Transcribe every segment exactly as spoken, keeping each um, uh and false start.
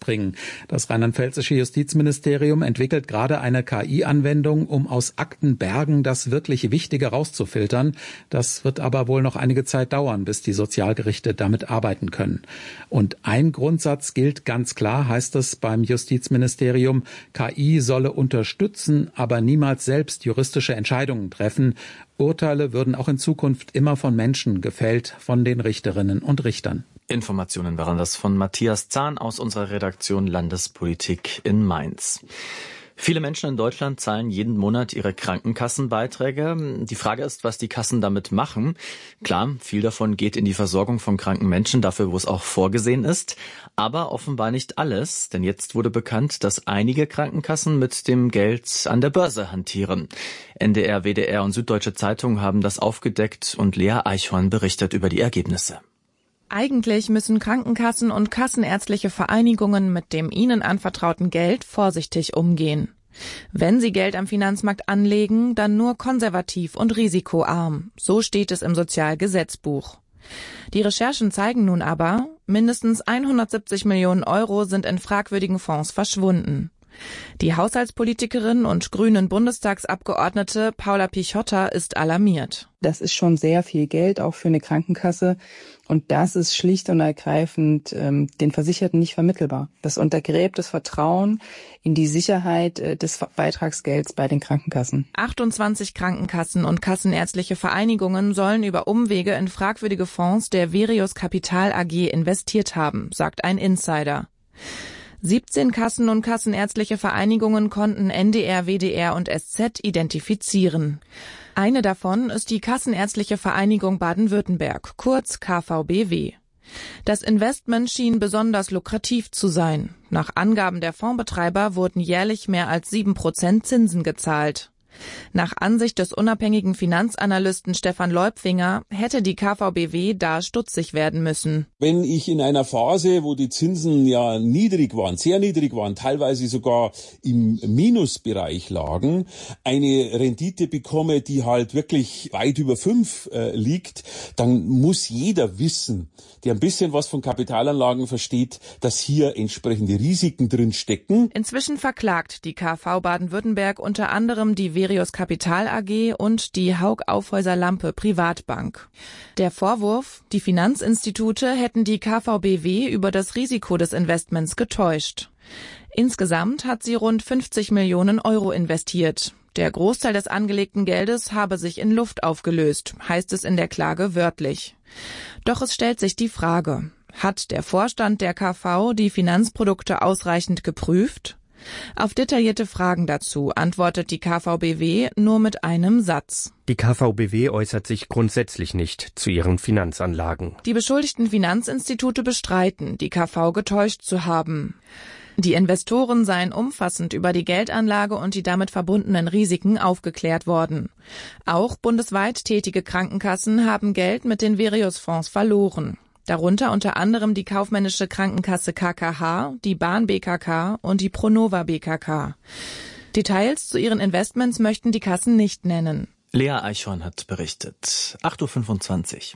bringen. Das rheinland-pfälzische Justizministerium entwickelt gerade eine K I-Anwendung, um aus Aktenbergen das wirklich Wichtige rauszufiltern. Das wird aber wohl noch einige Zeit dauern, bis die Sozialgerichte damit arbeiten können. Und ein Grundsatz gilt ganz klar, heißt es beim Justizministerium: K I solle unterstützen, aber niemals selbst juristische Entscheidungen treffen. Urteile würden auch in Zukunft immer von Menschen gefällt, von den Richterinnen und Richtern. Informationen waren das von Matthias Zahn aus unserer Redaktion Landespolitik in Mainz. Viele Menschen in Deutschland zahlen jeden Monat ihre Krankenkassenbeiträge. Die Frage ist, was die Kassen damit machen. Klar, viel davon geht in die Versorgung von kranken Menschen, dafür, wo es auch vorgesehen ist. Aber offenbar nicht alles, denn jetzt wurde bekannt, dass einige Krankenkassen mit dem Geld an der Börse hantieren. N D R, W D R und Süddeutsche Zeitung haben das aufgedeckt und Lea Eichhorn berichtet über die Ergebnisse. Eigentlich müssen Krankenkassen und kassenärztliche Vereinigungen mit dem ihnen anvertrauten Geld vorsichtig umgehen. Wenn sie Geld am Finanzmarkt anlegen, dann nur konservativ und risikoarm. So steht es im Sozialgesetzbuch. Die Recherchen zeigen nun aber, mindestens hundertsiebzig Millionen Euro sind in fragwürdigen Fonds verschwunden. Die Haushaltspolitikerin und grünen Bundestagsabgeordnete Paula Pichotta ist alarmiert. Das ist schon sehr viel Geld, auch für eine Krankenkasse. Und das ist schlicht und ergreifend ähm, den Versicherten nicht vermittelbar. Das untergräbt das Vertrauen in die Sicherheit äh, des Beitragsgelds bei den Krankenkassen. achtundzwanzig Krankenkassen und kassenärztliche Vereinigungen sollen über Umwege in fragwürdige Fonds der Verius Capital A G investiert haben, sagt ein Insider. siebzehn Kassen und kassenärztliche Vereinigungen konnten N D R, W D R und S Z identifizieren. Eine davon ist die Kassenärztliche Vereinigung Baden-Württemberg, kurz K V B W. Das Investment schien besonders lukrativ zu sein. Nach Angaben der Fondsbetreiber wurden jährlich mehr als sieben Prozent Zinsen gezahlt. Nach Ansicht des unabhängigen Finanzanalysten Stefan Leupfinger hätte die K V B W da stutzig werden müssen. Wenn ich in einer Phase, wo die Zinsen ja niedrig waren, sehr niedrig waren, teilweise sogar im Minusbereich lagen, eine Rendite bekomme, die halt wirklich weit über fünf äh, liegt, dann muss jeder wissen, der ein bisschen was von Kapitalanlagen versteht, dass hier entsprechende Risiken drin stecken. Inzwischen verklagt die K V Baden-Württemberg unter anderem die Verius Capital A G und die Haug Aufhäuser Lampe Privatbank. Der Vorwurf, die Finanzinstitute hätten die K V B W über das Risiko des Investments getäuscht. Insgesamt hat sie rund fünfzig Millionen Euro investiert. Der Großteil des angelegten Geldes habe sich in Luft aufgelöst, heißt es in der Klage wörtlich. Doch es stellt sich die Frage, hat der Vorstand der K V die Finanzprodukte ausreichend geprüft? Auf detaillierte Fragen dazu antwortet die K V B W nur mit einem Satz. Die K V B W äußert sich grundsätzlich nicht zu ihren Finanzanlagen. Die beschuldigten Finanzinstitute bestreiten, die K V getäuscht zu haben. Die Investoren seien umfassend über die Geldanlage und die damit verbundenen Risiken aufgeklärt worden. Auch bundesweit tätige Krankenkassen haben Geld mit den Verius-Fonds verloren. Darunter unter anderem die kaufmännische Krankenkasse K K H, die Bahn B K K und die Pronova B K K. Details zu ihren Investments möchten die Kassen nicht nennen. Lea Eichhorn hat berichtet. acht Uhr fünfundzwanzig.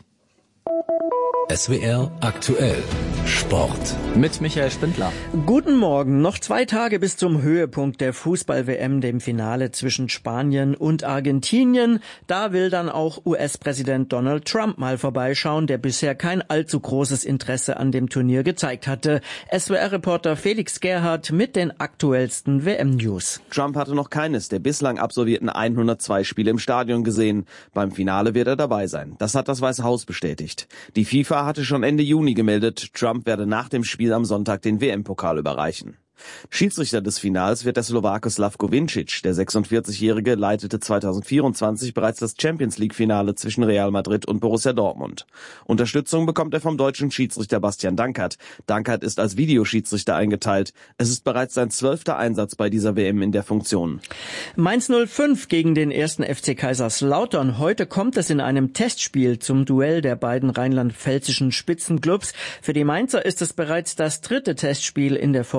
S W R aktuell Sport. Mit Michael Spindler. Guten Morgen. Noch zwei Tage bis zum Höhepunkt der Fußball-W M, dem Finale zwischen Spanien und Argentinien. Da will dann auch U S-Präsident Donald Trump mal vorbeischauen, der bisher kein allzu großes Interesse an dem Turnier gezeigt hatte. S W R-Reporter Felix Gerhardt mit den aktuellsten W M-News. Trump hatte noch keines der bislang absolvierten hundertzwei Spiele im Stadion gesehen. Beim Finale wird er dabei sein. Das hat das Weiße Haus bestätigt. Die FIFA hatte schon Ende Juni gemeldet, Trump werde nach dem Spiel am Sonntag den W M-Pokal überreichen. Schiedsrichter des Finals wird der Slowake Slavko Vincic. Der sechsundvierzigjährige leitete zweitausendvierundzwanzig bereits das Champions-League-Finale zwischen Real Madrid und Borussia Dortmund. Unterstützung bekommt er vom deutschen Schiedsrichter Bastian Dankert. Dankert ist als Videoschiedsrichter eingeteilt. Es ist bereits sein zwölfter Einsatz bei dieser W M in der Funktion. Mainz null fünf gegen den ersten F C Kaiserslautern. Heute kommt es in einem Testspiel zum Duell der beiden rheinland-pfälzischen Spitzenclubs. Für die Mainzer ist es bereits das dritte Testspiel in der Vorbereitung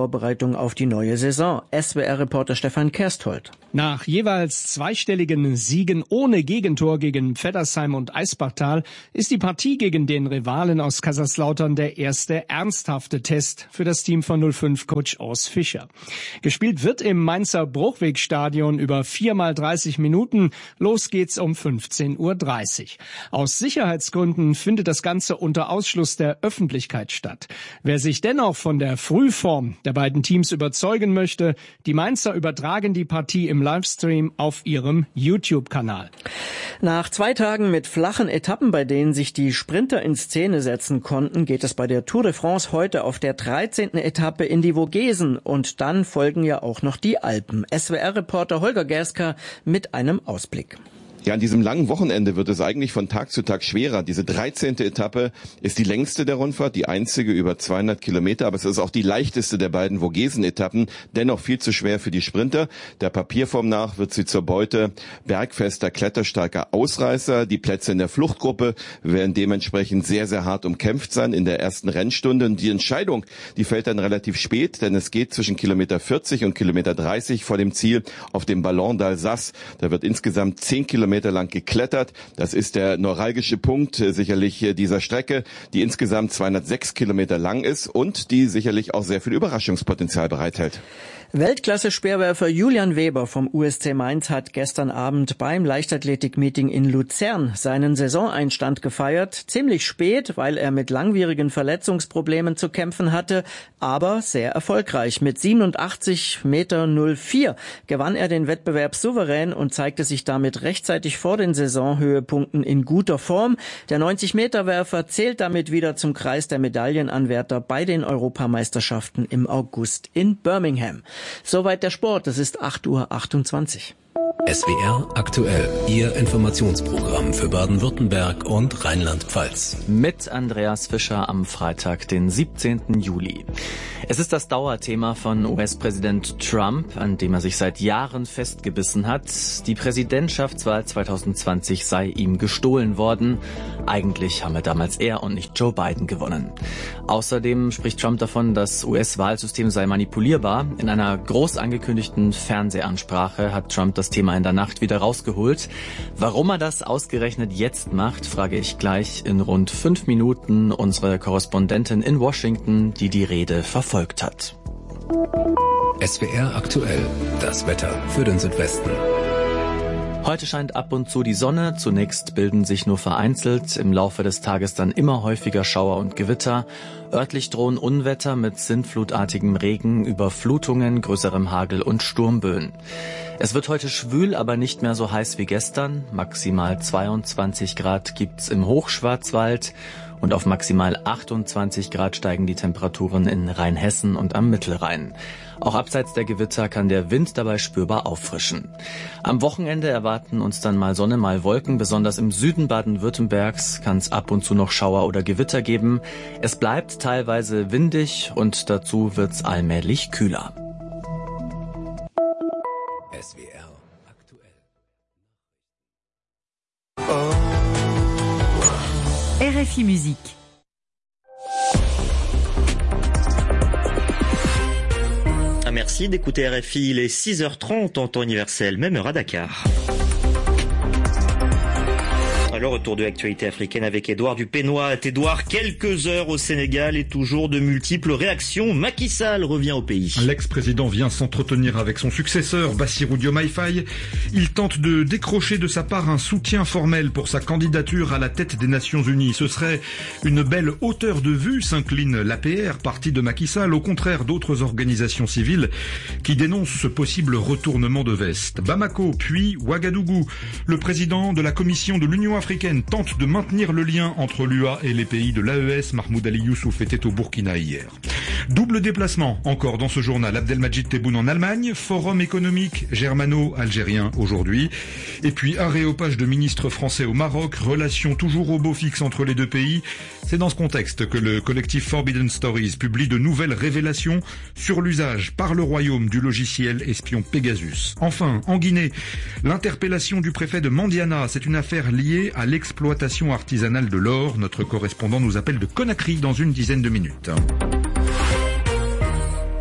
Vorbereitung auf die neue Saison. S W R-Reporter Stefan Kersthold. Nach jeweils zweistelligen Siegen ohne Gegentor gegen Vettersheim und Eisbachtal ist die Partie gegen den Rivalen aus Kaiserslautern der erste ernsthafte Test für das Team von null fünf Coach Urs Fischer. Gespielt wird im Mainzer Bruchwegstadion über vier mal dreißig Minuten. Los geht's um fünfzehn Uhr dreißig. Aus Sicherheitsgründen findet das Ganze unter Ausschluss der Öffentlichkeit statt. Wer sich dennoch von der Frühform der beiden Teams überzeugen möchte, die Mainzer übertragen die Partie im Livestream auf ihrem YouTube-Kanal. Nach zwei Tagen mit flachen Etappen, bei denen sich die Sprinter in Szene setzen konnten, geht es bei der Tour de France heute auf der dreizehnten Etappe in die Vogesen. Und dann folgen ja auch noch die Alpen. S W R-Reporter Holger Gersker mit einem Ausblick. Ja, an diesem langen Wochenende wird es eigentlich von Tag zu Tag schwerer. Diese dreizehnte Etappe ist die längste der Rundfahrt, die einzige über zweihundert Kilometer, aber es ist auch die leichteste der beiden Vogesen-Etappen, dennoch viel zu schwer für die Sprinter. Der Papierform nach wird sie zur Beute bergfester, kletterstarker Ausreißer. Die Plätze in der Fluchtgruppe werden dementsprechend sehr, sehr hart umkämpft sein in der ersten Rennstunde. Und die Entscheidung, die fällt dann relativ spät, denn es geht zwischen Kilometer vierzig und Kilometer dreißig vor dem Ziel auf dem Ballon d'Alsace. Da wird insgesamt zehn Kilometer lang geklettert. Das ist der neuralgische Punkt äh, sicherlich äh, dieser Strecke, die insgesamt zweihundertsechs Kilometer lang ist und die sicherlich auch sehr viel Überraschungspotenzial bereithält. Weltklasse-Speerwerfer Julian Weber vom U S C Mainz hat gestern Abend beim Leichtathletik-Meeting in Luzern seinen Saisoneinstand gefeiert. Ziemlich spät, weil er mit langwierigen Verletzungsproblemen zu kämpfen hatte, aber sehr erfolgreich. Mit siebenundachtzig Meter null vier gewann er den Wettbewerb souverän und zeigte sich damit rechtzeitig vor den Saisonhöhepunkten in guter Form. Der neunzig-Meter-Werfer zählt damit wieder zum Kreis der Medaillenanwärter bei den Europameisterschaften im August in Birmingham. Soweit der Sport, es ist acht Uhr achtundzwanzig. S W R aktuell, Ihr Informationsprogramm für Baden-Württemberg und Rheinland-Pfalz. Mit Andreas Fischer am Freitag, den siebzehnten Juli. Es ist das Dauerthema von U S-Präsident Trump, an dem er sich seit Jahren festgebissen hat. Die Präsidentschaftswahl zweitausendzwanzig sei ihm gestohlen worden. Eigentlich habe damals er und nicht Joe Biden gewonnen. Außerdem spricht Trump davon, das U S-Wahlsystem sei manipulierbar. In einer groß angekündigten Fernsehansprache hat Trump das Thema in der Nacht wieder rausgeholt. Warum er das ausgerechnet jetzt macht, frage ich gleich in rund fünf Minuten unsere Korrespondentin in Washington, die die Rede verfolgt hat. S W R aktuell, das Wetter für den Südwesten. Heute scheint ab und zu die Sonne. Zunächst bilden sich nur vereinzelt, im Laufe des Tages dann immer häufiger Schauer und Gewitter. Örtlich drohen Unwetter mit sintflutartigem Regen, Überflutungen, größerem Hagel und Sturmböen. Es wird heute schwül, aber nicht mehr so heiß wie gestern. Maximal zweiundzwanzig Grad gibt's im Hochschwarzwald und auf maximal achtundzwanzig Grad steigen die Temperaturen in Rheinhessen und am Mittelrhein. Auch abseits der Gewitter kann der Wind dabei spürbar auffrischen. Am Wochenende erwarten uns dann mal Sonne, mal Wolken. Besonders im Süden Baden-Württembergs kann es ab und zu noch Schauer oder Gewitter geben. Es bleibt teilweise windig und dazu wird's allmählich kühler. S W R aktuell. R F I Musik. Merci d'écouter R F I, il est six heures trente en temps universel, même heure à Dakar. Le retour de l'actualité africaine avec Édouard Dupénois. Édouard, quelques heures au Sénégal et toujours de multiples réactions. Macky Sall revient au pays. L'ex-président vient s'entretenir avec son successeur, Bassirou Diomaye Faye. Il tente de décrocher de sa part un soutien formel pour sa candidature à la tête des Nations Unies. Ce serait une belle hauteur de vue, s'incline l'A P R, parti de Macky Sall, au contraire d'autres organisations civiles qui dénoncent ce possible retournement de veste. Bamako, puis Ouagadougou. Le président de la Commission de l'Union africaine tente de maintenir le lien entre l'U A et les pays de l'A E S. Mahmoud Ali Youssouf était au Burkina hier. Double déplacement encore dans ce journal. Abdelmajid Tebboune en Allemagne, forum économique germano-algérien aujourd'hui. Et puis aréopage de ministres français au Maroc, relations toujours au beau fixe entre les deux pays. C'est dans ce contexte que le collectif Forbidden Stories publie de nouvelles révélations sur l'usage par le royaume du logiciel espion Pegasus. Enfin, en Guinée, l'interpellation du préfet de Mandiana, c'est une affaire liée à l'exploitation artisanale de l'or. Notre correspondant nous appelle de Conakry dans une dizaine de minutes.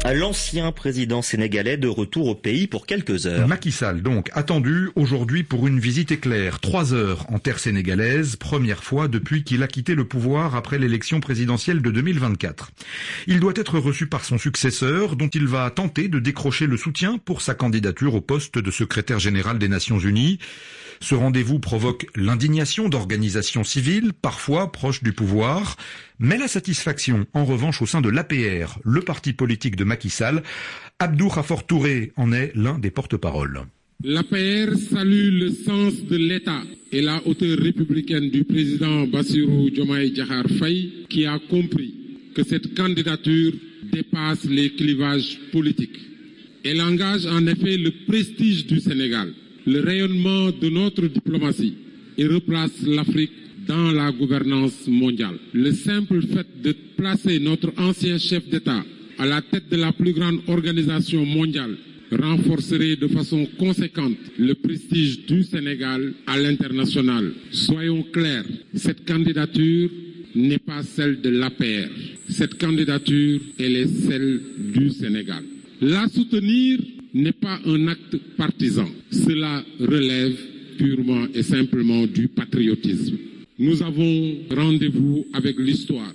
l'ancien président sénégalais de retour au pays pour quelques heures. Macky Sall, donc, attendu aujourd'hui pour une visite éclair. Trois heures en terre sénégalaise, première fois depuis qu'il a quitté le pouvoir après l'élection présidentielle de deux mille vingt-quatre. Il doit être reçu par son successeur, dont il va tenter de décrocher le soutien pour sa candidature au poste de secrétaire général des Nations Unies. Ce rendez-vous provoque l'indignation d'organisations civiles, parfois proches du pouvoir, mais la satisfaction, en revanche, au sein de l'A P R, le parti politique de Macky Sall. Abdou Khafor Touré en est l'un des porte-parole. L'A P R salue le sens de l'État et la hauteur républicaine du président Bassirou Diomaye Diakhar Faye, qui a compris que cette candidature dépasse les clivages politiques. Elle engage en effet le prestige du Sénégal, le rayonnement de notre diplomatie et replace l'Afrique dans la gouvernance mondiale. Le simple fait de placer notre ancien chef d'État à la tête de la plus grande organisation mondiale renforcerait de façon conséquente le prestige du Sénégal à l'international. Soyons clairs, cette candidature n'est pas celle de l'A P R. Cette candidature, elle est celle du Sénégal. La soutenir n'est pas un acte partisan. Cela relève purement et simplement du patriotisme. Nous avons rendez-vous avec l'histoire.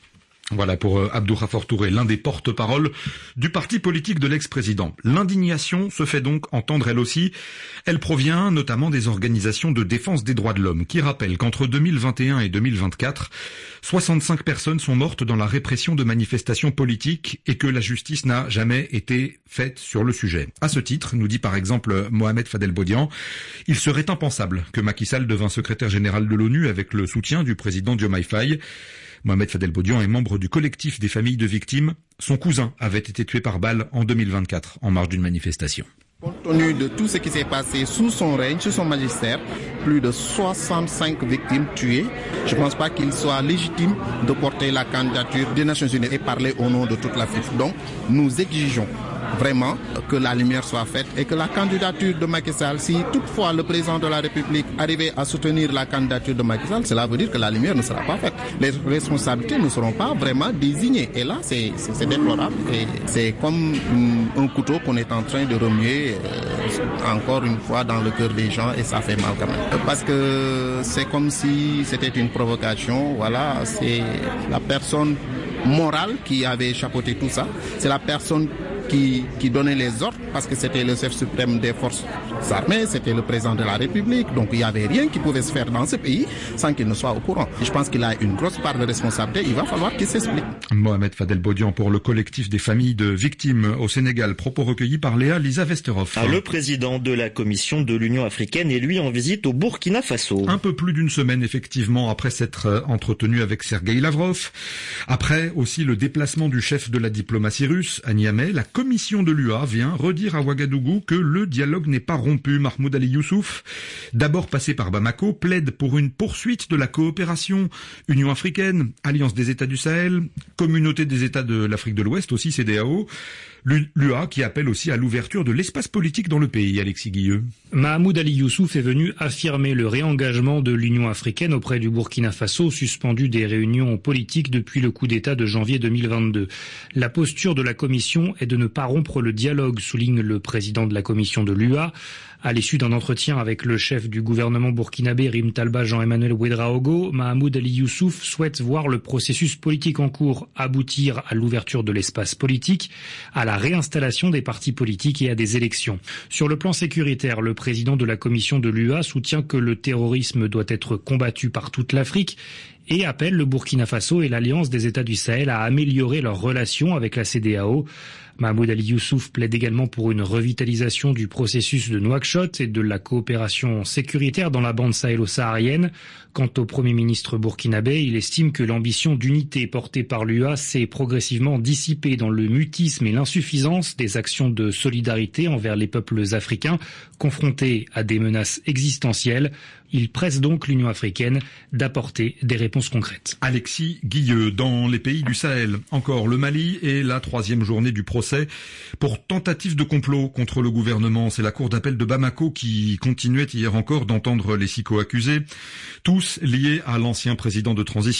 Voilà pour Abdou Khafor Touré, l'un des porte-parole du parti politique de l'ex-président. L'indignation se fait donc entendre elle aussi. Elle provient notamment des organisations de défense des droits de l'homme qui rappellent qu'entre deux mille vingt et un et deux mille vingt-quatre, soixante-cinq personnes sont mortes dans la répression de manifestations politiques et que la justice n'a jamais été faite sur le sujet. À ce titre, nous dit par exemple Mohamed Fadel Bodian, il serait impensable que Macky Sall devint secrétaire général de l'ONU avec le soutien du président Diomaye Faye. Mohamed Fadel Bodian est membre du collectif des familles de victimes. Son cousin avait été tué par balle en deux mille vingt-quatre en marge d'une manifestation. Compte tenu de tout ce qui s'est passé sous son règne, sous son magistère, plus de soixante-cinq victimes tuées, je ne pense pas qu'il soit légitime de porter la candidature des Nations Unies et parler au nom de toute l'Afrique. Donc, nous exigeons vraiment que la lumière soit faite et que la candidature de Macky Sall, si toutefois le président de la République arrivait à soutenir la candidature de Macky Sall, cela veut dire que la lumière ne sera pas faite. Les responsabilités ne seront pas vraiment désignées. Et là, c'est, c'est, c'est déplorable. Et c'est comme un couteau qu'on est en train de remuer euh, encore une fois dans le cœur des gens et ça fait mal quand même. Parce que c'est comme si c'était une provocation. Voilà, c'est la personne morale qui avait chapeauté tout ça. C'est la personne Qui, qui donnait les ordres parce que c'était le chef suprême des forces armées, c'était le président de la République, donc il n'y avait rien qui pouvait se faire dans ce pays sans qu'il ne soit au courant. Et je pense qu'il a une grosse part de responsabilité, il va falloir qu'il s'explique. Mohamed Fadel Bodian pour le collectif des familles de victimes au Sénégal, propos recueillis par Léa Lisa Westerhoff. Ah, le président de la Commission de l'Union africaine est lui en visite au Burkina Faso. Un peu plus d'une semaine effectivement après s'être entretenu avec Sergueï Lavrov. Après aussi le déplacement du chef de la diplomatie russe à Niamey, la La commission de l'U A vient redire à Ouagadougou que le dialogue n'est pas rompu. Mahmoud Ali Youssouf, d'abord passé par Bamako, plaide pour une poursuite de la coopération. Union africaine, Alliance des États du Sahel, Communauté des États de l'Afrique de l'Ouest, aussi C D A O. L'U A qui appelle aussi à l'ouverture de l'espace politique dans le pays, Alexis Guilleux. Mahmoud Ali Youssouf est venu affirmer le réengagement de l'Union africaine auprès du Burkina Faso, suspendu des réunions politiques depuis le coup d'État de janvier deux mille vingt-deux. La posture de la Commission est de ne pas rompre le dialogue, souligne le président de la Commission de l'U A. À l'issue d'un entretien avec le chef du gouvernement burkinabé Rim Talba Jean-Emmanuel Ouedraogo, Mahmoud Ali Youssouf souhaite voir le processus politique en cours aboutir à l'ouverture de l'espace politique, à la réinstallation des partis politiques et à des élections. Sur le plan sécuritaire, le président de la commission de l'U A soutient que le terrorisme doit être combattu par toute l'Afrique et appelle le Burkina Faso et l'Alliance des États du Sahel à améliorer leurs relations avec la C D A O. Mahmoud Ali Youssouf plaide également pour une revitalisation du processus de Nouakchott et de la coopération sécuritaire dans la bande sahélo-saharienne. Quant au Premier ministre burkinabé, il estime que l'ambition d'unité portée par l'U A s'est progressivement dissipée dans le mutisme et l'insuffisance des actions de solidarité envers les peuples africains confrontés à des menaces existentielles. Il presse donc l'Union africaine d'apporter des réponses concrètes. Alexis Guilleux, dans les pays du Sahel, encore le Mali et la troisième journée du procès pour tentative de complot contre le gouvernement. C'est la cour d'appel de Bamako qui continuait hier encore d'entendre les six co-accusés, tous liés à l'ancien président de transition,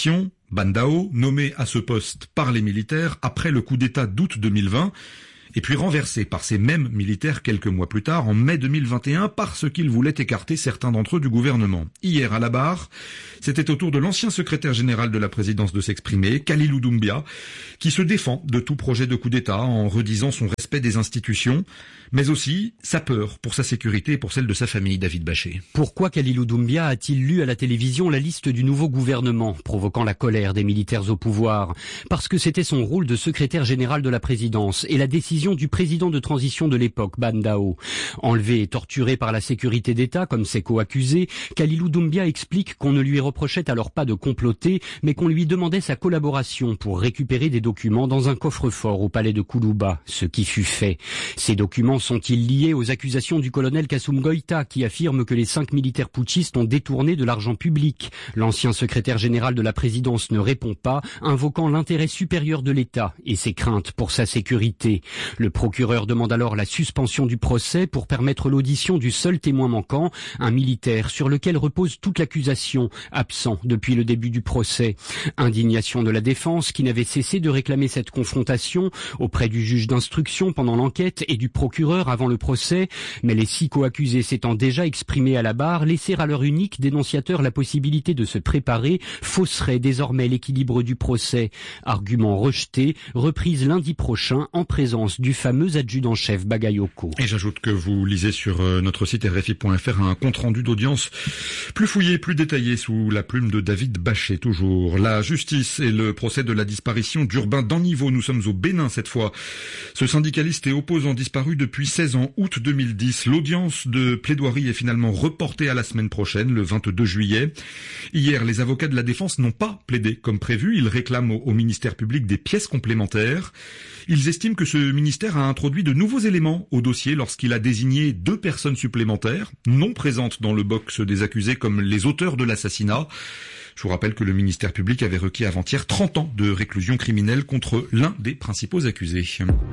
Ban Dao, nommé à ce poste par les militaires après le coup d'État d'août deux mille vingt, et puis renversé par ces mêmes militaires quelques mois plus tard, en mai deux mille vingt et un, parce qu'ils voulaient écarter certains d'entre eux du gouvernement. Hier, à la barre, c'était au tour de l'ancien secrétaire général de la présidence de s'exprimer, Kalilou Doumbia, qui se défend de tout projet de coup d'État en redisant son respect des institutions, mais aussi sa peur pour sa sécurité et pour celle de sa famille, David Bachet. Pourquoi Kalilou Doumbia a-t-il lu à la télévision la liste du nouveau gouvernement, provoquant la colère des militaires au pouvoir? Parce que c'était son rôle de secrétaire général de la présidence et la décision du président de transition de l'époque, Ban Dao. Enlevé et torturé par la sécurité d'État, comme ses co-accusés, Kalilou Doumbia explique qu'on ne lui reprochait alors pas de comploter, mais qu'on lui demandait sa collaboration pour récupérer des documents dans un coffre-fort au palais de Koulouba, ce qui fut fait. Ces documents sont-ils liés aux accusations du colonel Kassoum Goïta, qui affirme que les cinq militaires putschistes ont détourné de l'argent public? L'ancien secrétaire général de la présidence ne répond pas, invoquant l'intérêt supérieur de l'État et ses craintes pour sa sécurité. Le procureur demande alors la suspension du procès pour permettre l'audition du seul témoin manquant, un militaire sur lequel repose toute l'accusation, absent depuis le début du procès. Indignation de la défense qui n'avait cessé de réclamer cette confrontation auprès du juge d'instruction pendant l'enquête et du procureur avant le procès, mais les six co-accusés s'étant déjà exprimés à la barre, laisser à leur unique dénonciateur la possibilité de se préparer fausserait désormais l'équilibre du procès. Argument rejeté, reprise lundi prochain en présence du fameux adjudant-chef Bagayoko. Et j'ajoute que vous lisez sur notre site R F I point F R un compte-rendu d'audience plus fouillé, plus détaillé sous la plume de David Bachet toujours. La justice et le procès de la disparition d'Urbain Danniveau. Nous sommes au Bénin cette fois. Ce syndicaliste et opposant disparu depuis seize ans, août deux mille dix. L'audience de plaidoirie est finalement reportée à la semaine prochaine, le vingt-deux juillet. Hier, les avocats de la défense n'ont pas plaidé comme prévu. Ils réclament au, au ministère public des pièces complémentaires. Ils estiment que ce ministère a introduit de nouveaux éléments au dossier lorsqu'il a désigné deux personnes supplémentaires, non présentes dans le box des accusés comme les auteurs de l'assassinat. Je vous rappelle que le ministère public avait requis avant-hier trente ans de réclusion criminelle contre l'un des principaux accusés.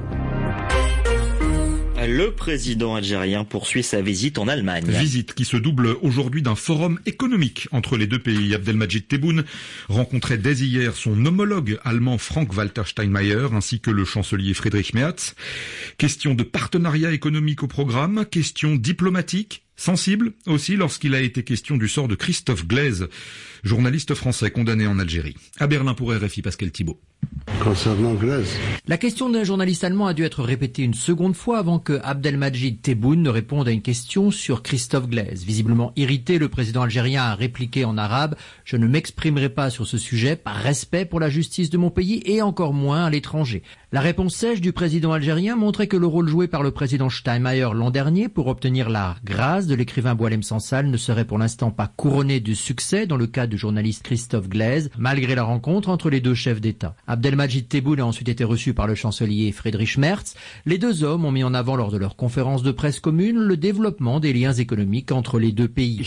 Le président algérien poursuit sa visite en Allemagne. Visite qui se double aujourd'hui d'un forum économique entre les deux pays. Abdelmadjid Tebboune rencontrait dès hier son homologue allemand Frank-Walter Steinmeier ainsi que le chancelier Friedrich Merz. Question de partenariat économique au programme, question diplomatique, sensible aussi lorsqu'il a été question du sort de Christophe Glaise, journaliste français condamné en Algérie. À Berlin pour R F I, Pascal Thibault. Concernant Glaise, la question d'un journaliste allemand a dû être répétée une seconde fois avant que Abdelmadjid Tebboune ne réponde à une question sur Christophe Glaise. Visiblement irrité, le président algérien a répliqué en arabe « Je ne m'exprimerai pas sur ce sujet par respect pour la justice de mon pays et encore moins à l'étranger ». La réponse sèche du président algérien montrait que le rôle joué par le président Steinmeier l'an dernier pour obtenir la grâce de l'écrivain Boualem Sansal ne serait pour l'instant pas couronné de succès dans le cas du journaliste Christophe Glaise, malgré la rencontre entre les deux chefs d'État. Abdelmadjid Tebboune a ensuite été reçu par le chancelier Friedrich Merz. Les deux hommes ont mis en avant lors de leur conférence de presse commune le développement des liens économiques entre les deux pays.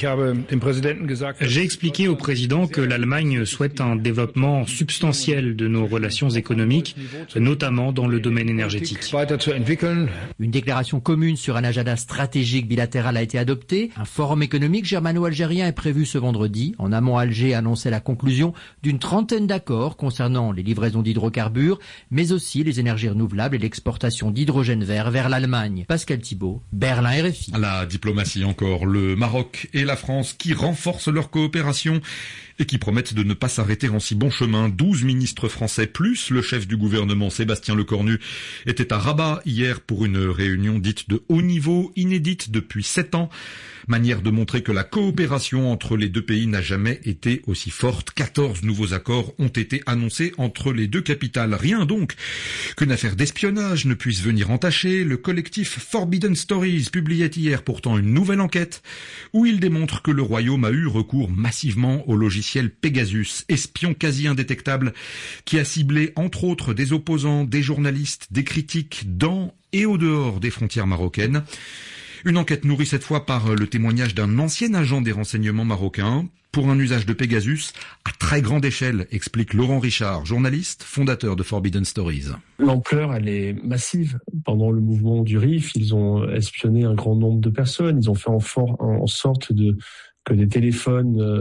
J'ai expliqué au président que l'Allemagne souhaite un développement substantiel de nos relations économiques, notamment dans le domaine énergétique. Une déclaration commune sur un agenda stratégique bilatéral a été adoptée. Un forum économique germano-algérien est prévu ce vendredi. En amont, Alger annonçait la conclusion d'une trentaine d'accords concernant les livraisons d'hydrocarbures, mais aussi les énergies renouvelables et l'exportation d'hydrogène vert vers l'Allemagne. Pascal Thibault, Berlin R F I. La diplomatie encore, le Maroc et la France qui renforcent leur coopération et qui promettent de ne pas s'arrêter en si bon chemin. Douze ministres français plus le chef du gouvernement Sébastien Lecornu étaient à Rabat hier pour une réunion dite de haut niveau, inédite depuis sept ans. Manière de montrer que la coopération entre les deux pays n'a jamais été aussi forte. quatorze nouveaux accords ont été annoncés entre les deux capitales. Rien donc qu'une affaire d'espionnage ne puisse venir entacher. Le collectif Forbidden Stories publiait hier pourtant une nouvelle enquête où il démontre que le royaume a eu recours massivement au logiciel Pegasus, espion quasi indétectable qui a ciblé entre autres des opposants, des journalistes, des critiques dans et au dehors des frontières marocaines. Une enquête nourrie cette fois par le témoignage d'un ancien agent des renseignements marocains pour un usage de Pegasus à très grande échelle, explique Laurent Richard, journaliste, fondateur de Forbidden Stories. L'ampleur, elle est massive. Pendant le mouvement du R I F, ils ont espionné un grand nombre de personnes. Ils ont fait en, for- en sorte de, que des téléphones euh,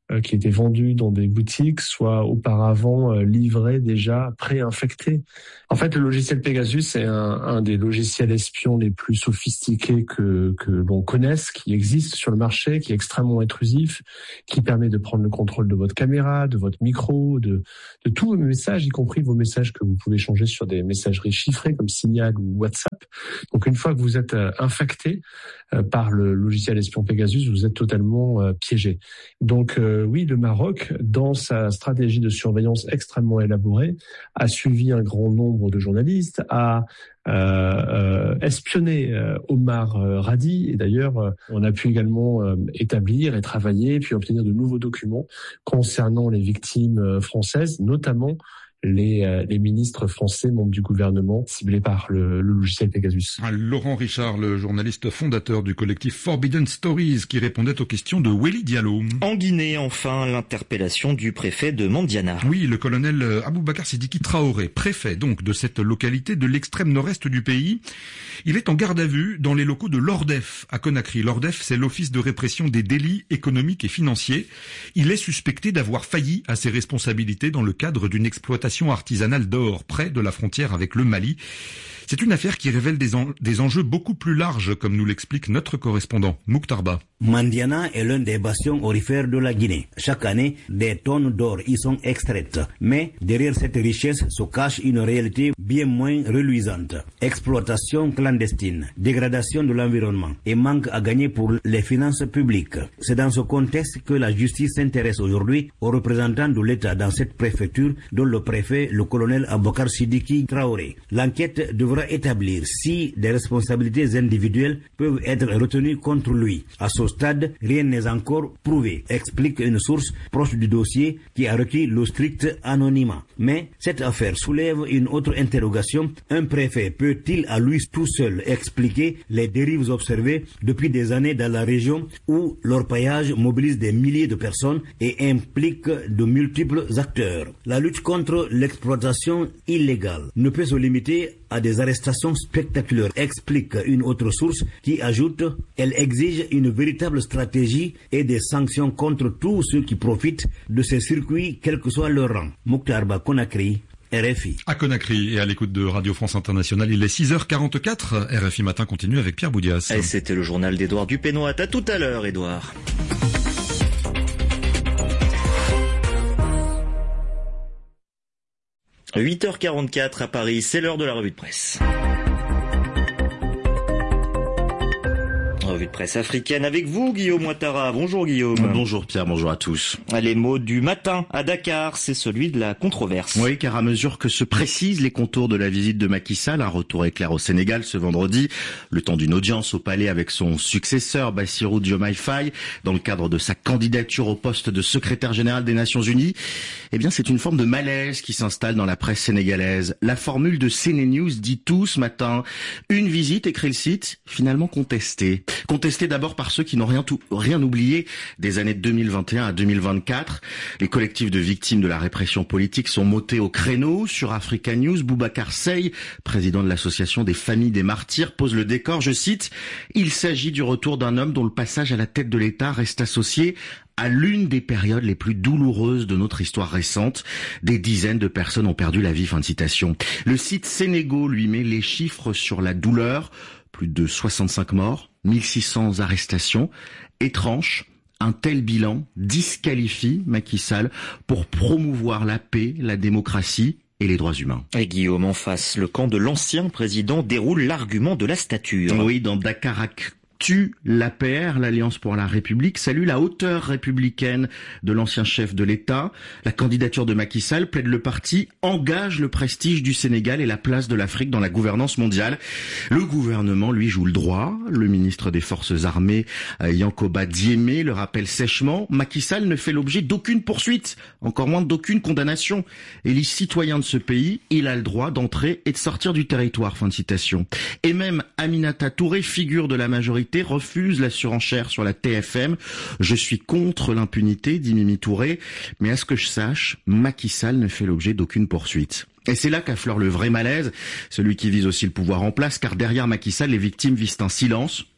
euh, qui étaient vendus dans des boutiques soient auparavant euh, livrés déjà pré-infectés. En fait, le logiciel Pegasus est un, un des logiciels espions les plus sophistiqués que, que l'on connaisse, qui existe sur le marché, qui est extrêmement intrusif, qui permet de prendre le contrôle de votre caméra, de votre micro, de, de tous vos messages, y compris vos messages que vous pouvez changer sur des messageries chiffrées comme Signal ou WhatsApp. Donc une fois que vous êtes euh, infecté euh, par le logiciel espion Pegasus, vous êtes totalement euh, piégé. Donc euh, oui, le Maroc, dans sa stratégie de surveillance extrêmement élaborée, a suivi un grand nombre de journalistes, a euh, euh, espionné euh, Omar euh, Radi, et d'ailleurs euh, on a pu également euh, établir et travailler, puis obtenir de nouveaux documents concernant les victimes euh, françaises, notamment les, euh, les ministres français membres du gouvernement ciblés par le, le logiciel Pegasus. Laurent Richard, le journaliste fondateur du collectif Forbidden Stories, qui répondait aux questions de Weli Diallo. En Guinée, enfin, l'interpellation du préfet de Mandiana. Oui, le colonel Aboubakar Sidiki Traoré, préfet donc de cette localité de l'extrême nord-est du pays. Il est en garde à vue dans les locaux de l'Ordef à Conakry. L'Ordef, c'est l'Office de répression des délits économiques et financiers. Il est suspecté d'avoir failli à ses responsabilités dans le cadre d'une exploitation artisanale d'or près de la frontière avec le Mali. C'est une affaire qui révèle des, en, des enjeux beaucoup plus larges, comme nous l'explique notre correspondant, Mouktarba. Mandiana est l'un des bastions aurifères de la Guinée. Chaque année, des tonnes d'or y sont extraites. Mais derrière cette richesse se cache une réalité bien moins reluisante. Exploitation clandestine, dégradation de l'environnement et manque à gagner pour les finances publiques. C'est dans ce contexte que la justice s'intéresse aujourd'hui aux représentants de l'État dans cette préfecture, dont le préfet, le colonel Aboubakar Sidiki Traoré. L'enquête devra établir si des responsabilités individuelles peuvent être retenues contre lui. À ce stade, rien n'est encore prouvé, explique une source proche du dossier qui a requis le strict anonymat. Mais cette affaire soulève une autre interrogation. Un préfet peut-il à lui tout seul expliquer les dérives observées depuis des années dans la région où l'orpaillage mobilise des milliers de personnes et implique de multiples acteurs? La lutte contre l'exploitation illégale ne peut se limiter à des arrestations spectaculaires, explique une autre source qui ajoute elle exige une véritable stratégie et des sanctions contre tous ceux qui profitent de ces circuits, quel que soit leur rang. Mouktarba, Conakry, R F I. À Conakry et à l'écoute de Radio France Internationale, il est six heures quarante-quatre. R F I Matin continue avec Pierre Boudias. Et c'était le journal d'Édouard Dupénois. À tout à l'heure, Édouard. huit heures quarante-quatre à Paris, c'est l'heure de la revue de presse. Revue de presse africaine avec vous, Guillaume Ouattara. Bonjour Guillaume. Bonjour Pierre, bonjour à tous. Les mots du matin à Dakar, c'est celui de la controverse. Oui, car à mesure que se précisent les contours de la visite de Macky Sall, un retour éclair au Sénégal ce vendredi, le temps d'une audience au palais avec son successeur Bassirou Diomaye Faye, dans le cadre de sa candidature au poste de secrétaire général des Nations Unies, eh bien c'est une forme de malaise qui s'installe dans la presse sénégalaise. La formule de CNews dit tout ce matin, une visite, écrit le site, finalement contestée. Contesté d'abord par ceux qui n'ont rien, tout, rien oublié des années deux mille vingt et un à deux mille vingt-quatre. Les collectifs de victimes de la répression politique sont montés au créneau. Sur Africa News, Boubacar Seye, président de l'association des familles des martyrs, pose le décor, je cite, « Il s'agit du retour d'un homme dont le passage à la tête de l'État reste associé à l'une des périodes les plus douloureuses de notre histoire récente. Des dizaines de personnes ont perdu la vie. » Fin de citation. Le site Sénégo lui met les chiffres sur la douleur. Plus de soixante-cinq morts, mille six cents arrestations. Étrange, un tel bilan disqualifie Macky Sall pour promouvoir la paix, la démocratie et les droits humains. Et Guillaume, en face, le camp de l'ancien président déroule l'argument de la stature. Oui, dans Dakar tue l'A P R, l'Alliance pour la République, salue la hauteur républicaine de l'ancien chef de l'État. La candidature de Macky Sall, plaide le parti, engage le prestige du Sénégal et la place de l'Afrique dans la gouvernance mondiale. Le gouvernement, lui, joue le droit. Le ministre des Forces armées, Yankoba Diémé, le rappelle sèchement. Macky Sall ne fait l'objet d'aucune poursuite, encore moins d'aucune condamnation. Élu citoyen de ce pays, il a le droit d'entrer et de sortir du territoire. Fin de citation. Et même Aminata Touré, figure de la majorité, refuse la surenchère sur la T F M. Je suis contre l'impunité, dit Mimi Touré, mais à ce que je sache, Macky Sall ne fait l'objet d'aucune poursuite. Et c'est là qu'affleure le vrai malaise, celui qui vise aussi le pouvoir en place, car derrière Macky Sall, les victimes visent un silence.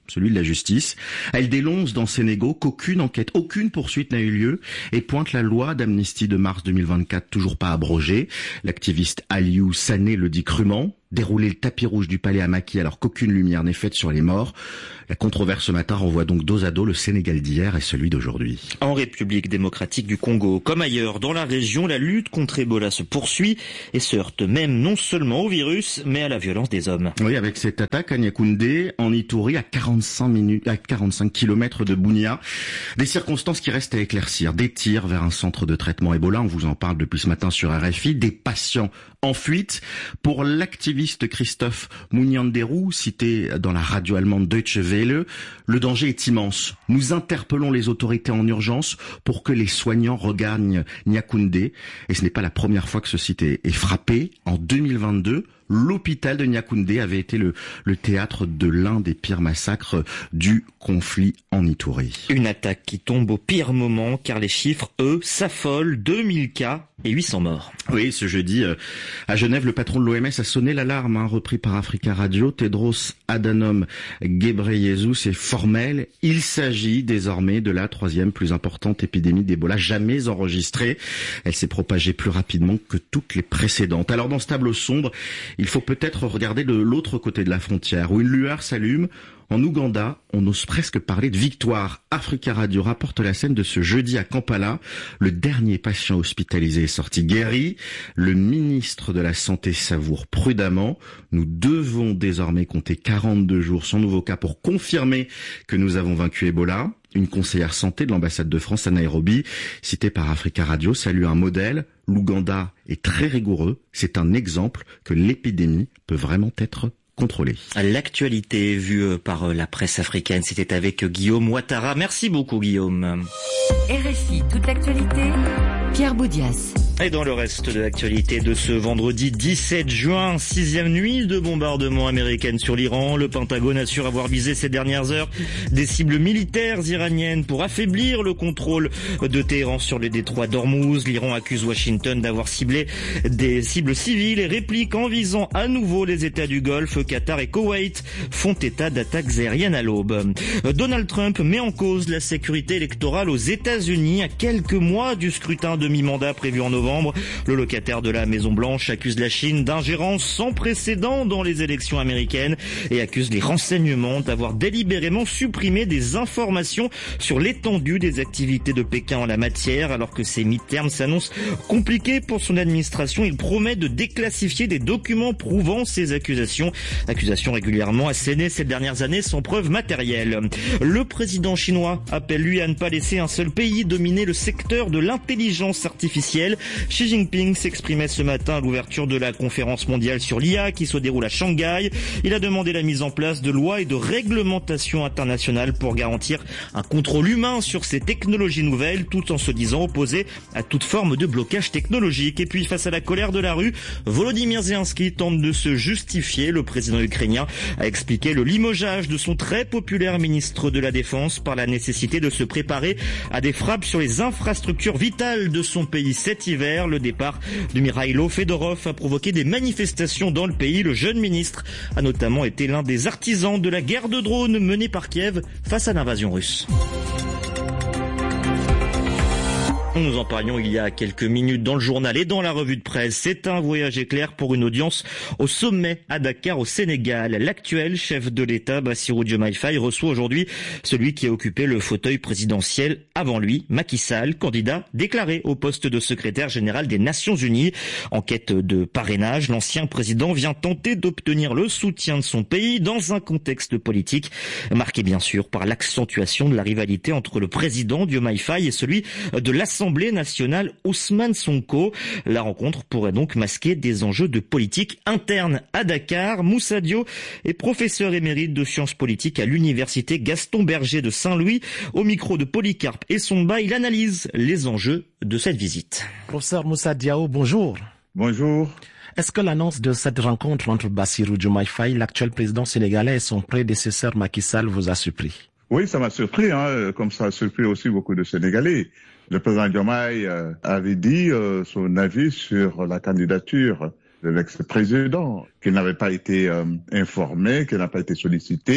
celui de la justice. Elle dénonce dans ses négos qu'aucune enquête, aucune poursuite n'a eu lieu et pointe la loi d'amnistie de mars deux mille vingt-quatre toujours pas abrogée. L'activiste Aliou Sané le dit crûment. Dérouler le tapis rouge du palais à Maki alors qu'aucune lumière n'est faite sur les morts. La controverse ce matin renvoie donc dos à dos le Sénégal d'hier et celui d'aujourd'hui. En République démocratique du Congo, comme ailleurs dans la région, la lutte contre Ebola se poursuit et se heurte même non seulement au virus, mais à la violence des hommes. Oui, avec cette attaque à Niakoundé, en Ituri, à quarante-cinq minutes, à quarante-cinq kilomètres de Bunia. Des circonstances qui restent à éclaircir. Des tirs vers un centre de traitement Ebola, on vous en parle depuis ce matin sur R F I. Des patients en fuite. Pour l'activiste Christophe Mounianderou, cité dans la radio allemande Deutsche Welle, le danger est immense. Nous interpellons les autorités en urgence pour que les soignants regagnent Niakoundé. Et ce n'est pas la première fois que ce site est, est frappé. En deux mille vingt-deux, l'hôpital de Niakoundé avait été le, le théâtre de l'un des pires massacres du conflit en Ituri. Une attaque qui tombe au pire moment car les chiffres, eux, s'affolent. deux mille cas et huit cents morts. Oui, ce jeudi, euh, à Genève, le patron de l'O M S a sonné l'alarme, hein, repris par Africa Radio. Tedros Adhanom Ghebreyesus est formel. Il s'agit désormais de la troisième plus importante épidémie d'Ebola jamais enregistrée. Elle s'est propagée plus rapidement que toutes les précédentes. Alors dans ce tableau sombre, il faut peut-être regarder de l'autre côté de la frontière, où une lueur s'allume. En Ouganda, on ose presque parler de victoire. Africa Radio rapporte la scène de ce jeudi à Kampala. Le dernier patient hospitalisé est sorti guéri. Le ministre de la Santé savoure prudemment. Nous devons désormais compter quarante-deux jours sans nouveau cas pour confirmer que nous avons vaincu Ebola. Une conseillère santé de l'ambassade de France à Nairobi, citée par Africa Radio, salue un modèle. L'Ouganda est très rigoureux. C'est un exemple que l'épidémie peut vraiment être contrôlée. L'actualité vue par la presse africaine, c'était avec Guillaume Ouattara. Merci beaucoup Guillaume. R F I, toute l'actualité, Pierre Boudias. Et dans le reste de l'actualité de ce vendredi dix-sept juin, sixième nuit de bombardement américaine sur l'Iran, le Pentagone assure avoir visé ces dernières heures des cibles militaires iraniennes pour affaiblir le contrôle de Téhéran sur le détroit d'Ormuz. L'Iran accuse Washington d'avoir ciblé des cibles civiles et réplique en visant à nouveau les États du Golfe. Qatar et Koweït font état d'attaques aériennes à l'aube. Donald Trump met en cause la sécurité électorale aux États-Unis à quelques mois du scrutin de mi-mandat prévu en novembre. Le locataire de la Maison-Blanche accuse la Chine d'ingérence sans précédent dans les élections américaines et accuse les renseignements d'avoir délibérément supprimé des informations sur l'étendue des activités de Pékin en la matière. Alors que ces mi-termes s'annoncent compliqués pour son administration, il promet de déclassifier des documents prouvant ces accusations. Accusations régulièrement assénées ces dernières années sans preuve matérielle. Le président chinois appelle lui à ne pas laisser un seul pays dominer le secteur de l'intelligence artificielle. Xi Jinping s'exprimait ce matin à l'ouverture de la conférence mondiale sur l'I A qui se déroule à Shanghai. Il a demandé la mise en place de lois et de réglementations internationales pour garantir un contrôle humain sur ces technologies nouvelles, tout en se disant opposé à toute forme de blocage technologique. Et puis, face à la colère de la rue, Volodymyr Zelensky tente de se justifier. Le président ukrainien a expliqué le limogeage de son très populaire ministre de la Défense par la nécessité de se préparer à des frappes sur les infrastructures vitales de son pays cet hiver. Le départ de Mikhailo Fedorov a provoqué des manifestations dans le pays. Le jeune ministre a notamment été l'un des artisans de la guerre de drones menée par Kiev face à l'invasion russe. Nous en parlions il y a quelques minutes dans le journal et dans la revue de presse. C'est un voyage éclair pour une audience au sommet à Dakar au Sénégal. L'actuel chef de l'État, Bassirou Diomaye Faye, reçoit aujourd'hui celui qui a occupé le fauteuil présidentiel avant lui, Macky Sall, candidat déclaré au poste de secrétaire général des Nations Unies. En quête de parrainage, l'ancien président vient tenter d'obtenir le soutien de son pays dans un contexte politique marqué bien sûr par l'accentuation de la rivalité entre le président Diomaye Faye et celui de l'Assemblée Assemblée nationale Ousmane Sonko. La rencontre pourrait donc masquer des enjeux de politique interne à Dakar. Moussa Dio est professeur émérite de sciences politiques à l'université Gaston Berger de Saint-Louis. Au micro de Polycarpe et Somba, il analyse les enjeux de cette visite. Professeur Moussa Diao, bonjour. Bonjour. Est-ce que l'annonce de cette rencontre entre Bassirou Diomaye Faye, l'actuel président sénégalais, et son prédécesseur Macky Sall vous a surpris? Oui, ça m'a surpris, hein, comme ça a surpris aussi beaucoup de Sénégalais. Le président Diomaye euh, avait dit euh, son avis sur la candidature de l'ex-président, qu'il n'avait pas été euh, informé, qu'il n'a pas été sollicité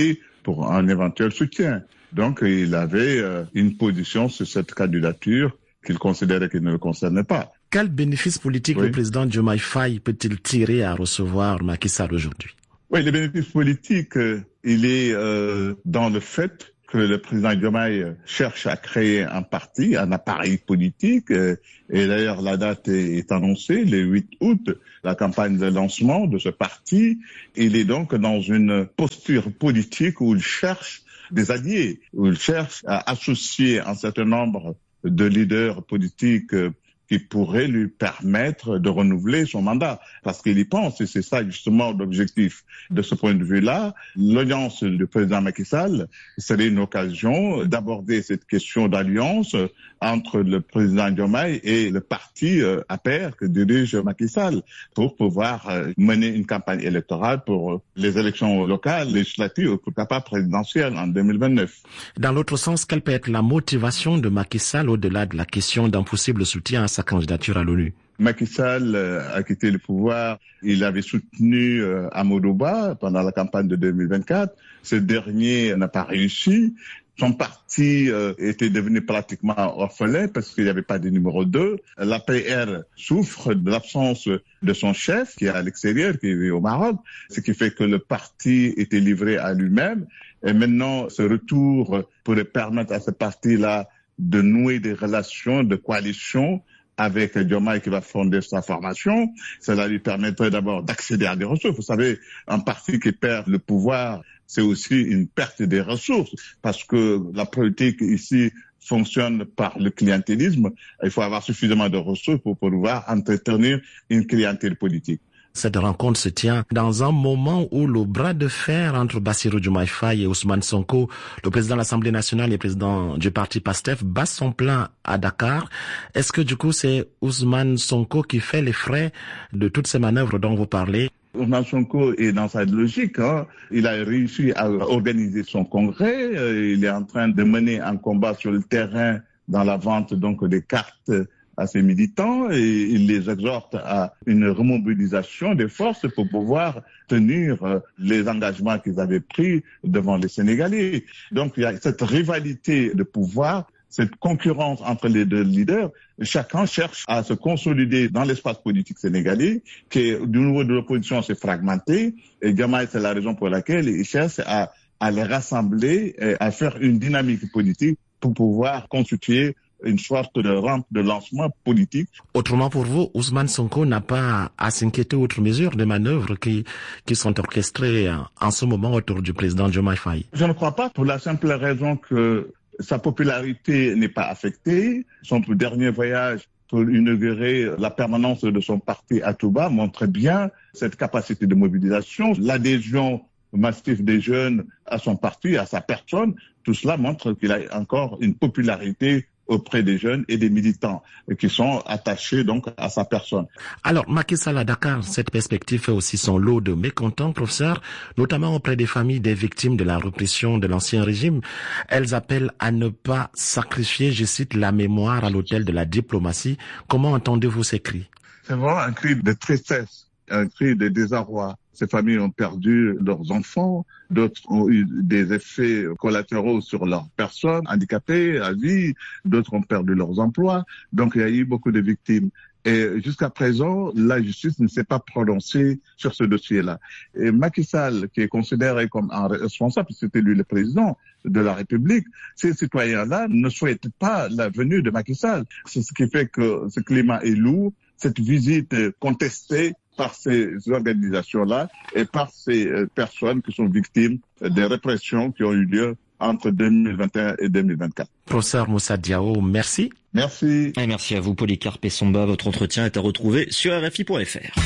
pour un éventuel soutien. Donc, il avait euh, une position sur cette candidature qu'il considérait qu'il ne le concernait pas. Quel bénéfice politique oui. le président Diomaye Faye peut-il tirer à recevoir Macky Sall aujourd'hui? Oui, le bénéfice politique, euh, il est euh, dans le fait que le président Diomaye cherche à créer un parti, un appareil politique. Euh, et d'ailleurs, la date est, est annoncée, le huit août, la campagne de lancement de ce parti. Il est donc dans une posture politique où il cherche des alliés, où il cherche à associer un certain nombre de leaders politiques qui pourraient lui permettre de renouveler son mandat. Parce qu'il y pense, et c'est ça justement l'objectif. De ce point de vue-là, l'audience du président Macky Sall serait une occasion d'aborder cette question d'alliance entre le président Diomaye et le parti euh, A P R que dirige Macky Sall pour pouvoir euh, mener une campagne électorale pour euh, les élections locales, législatives ou pourquoi pas présidentielles en deux mille vingt-neuf. Dans l'autre sens, quelle peut être la motivation de Macky Sall au-delà de la question d'un possible soutien à sa candidature à l'ONU? Macky Sall a quitté le pouvoir. Il avait soutenu euh, Amadou Ba pendant la campagne de deux mille vingt-quatre. Ce dernier n'a pas réussi. Son parti euh, était devenu pratiquement orphelin parce qu'il n'y avait pas de numéro deux. L'A P R souffre de l'absence de son chef qui est à l'extérieur, qui vit au Maroc, ce qui fait que le parti était livré à lui-même. Et maintenant, ce retour pourrait permettre à ce parti-là de nouer des relations de coalition avec Diomaye qui va fonder sa formation. Cela lui permettrait d'abord d'accéder à des ressources. Vous savez, un parti qui perd le pouvoir, c'est aussi une perte des ressources parce que la politique ici fonctionne par le clientélisme. Il faut avoir suffisamment de ressources pour pouvoir entretenir une clientèle politique. Cette rencontre se tient dans un moment où le bras de fer entre Bassirou Diomaye Faye et Ousmane Sonko, le président de l'Assemblée nationale et le président du parti PASTEF, bat son plein à Dakar. Est-ce que du coup c'est Ousmane Sonko qui fait les frais de toutes ces manœuvres dont vous parlez? Ousmane Sonko est dans sa logique. Hein. Il a réussi à organiser son congrès. Il est en train de mener un combat sur le terrain dans la vente donc des cartes à ses militants et il les exhorte à une remobilisation des forces pour pouvoir tenir les engagements qu'ils avaient pris devant les Sénégalais. Donc il y a cette rivalité de pouvoir, cette concurrence entre les deux leaders. Chacun cherche à se consolider dans l'espace politique sénégalais qui, est, du niveau de l'opposition, s'est fragmenté. Et Diomaye, c'est la raison pour laquelle il cherche à, à les rassembler, et à faire une dynamique politique pour pouvoir constituer une sorte de rampe de lancement politique. Autrement pour vous, Ousmane Sonko n'a pas à s'inquiéter outre mesure des manœuvres qui, qui sont orchestrées en ce moment autour du président Diomaye Faye? Je ne crois pas, pour la simple raison que sa popularité n'est pas affectée. Son dernier voyage pour inaugurer la permanence de son parti à Touba montre bien cette capacité de mobilisation, l'adhésion massive des jeunes à son parti, à sa personne. Tout cela montre qu'il a encore une popularité auprès des jeunes et des militants qui sont attachés donc à sa personne. Alors, Macky Sall à Dakar, cette perspective fait aussi son lot de mécontents, professeur, notamment auprès des familles des victimes de la répression de l'ancien régime. Elles appellent à ne pas sacrifier, je cite, la mémoire à l'autel de la diplomatie. Comment entendez-vous ces cris? C'est vraiment un cri de tristesse, un cri de désarroi. Ces familles ont perdu leurs enfants, d'autres ont eu des effets collatéraux sur leurs personnes handicapées à vie, d'autres ont perdu leurs emplois. Donc il y a eu beaucoup de victimes. Et jusqu'à présent, la justice ne s'est pas prononcée sur ce dossier-là. Et Macky Sall, qui est considéré comme un responsable, c'était lui le président de la République, ces citoyens-là ne souhaitent pas la venue de Macky Sall. C'est ce qui fait que ce climat est lourd, cette visite contestée par ces organisations-là et par ces personnes qui sont victimes des répressions qui ont eu lieu entre deux mille vingt et un et deux mille vingt-quatre. Professeur Moussa Diao, merci. Merci. Et merci à vous, Polycarpe Essomba. Votre entretien est à retrouver sur R F I point F R.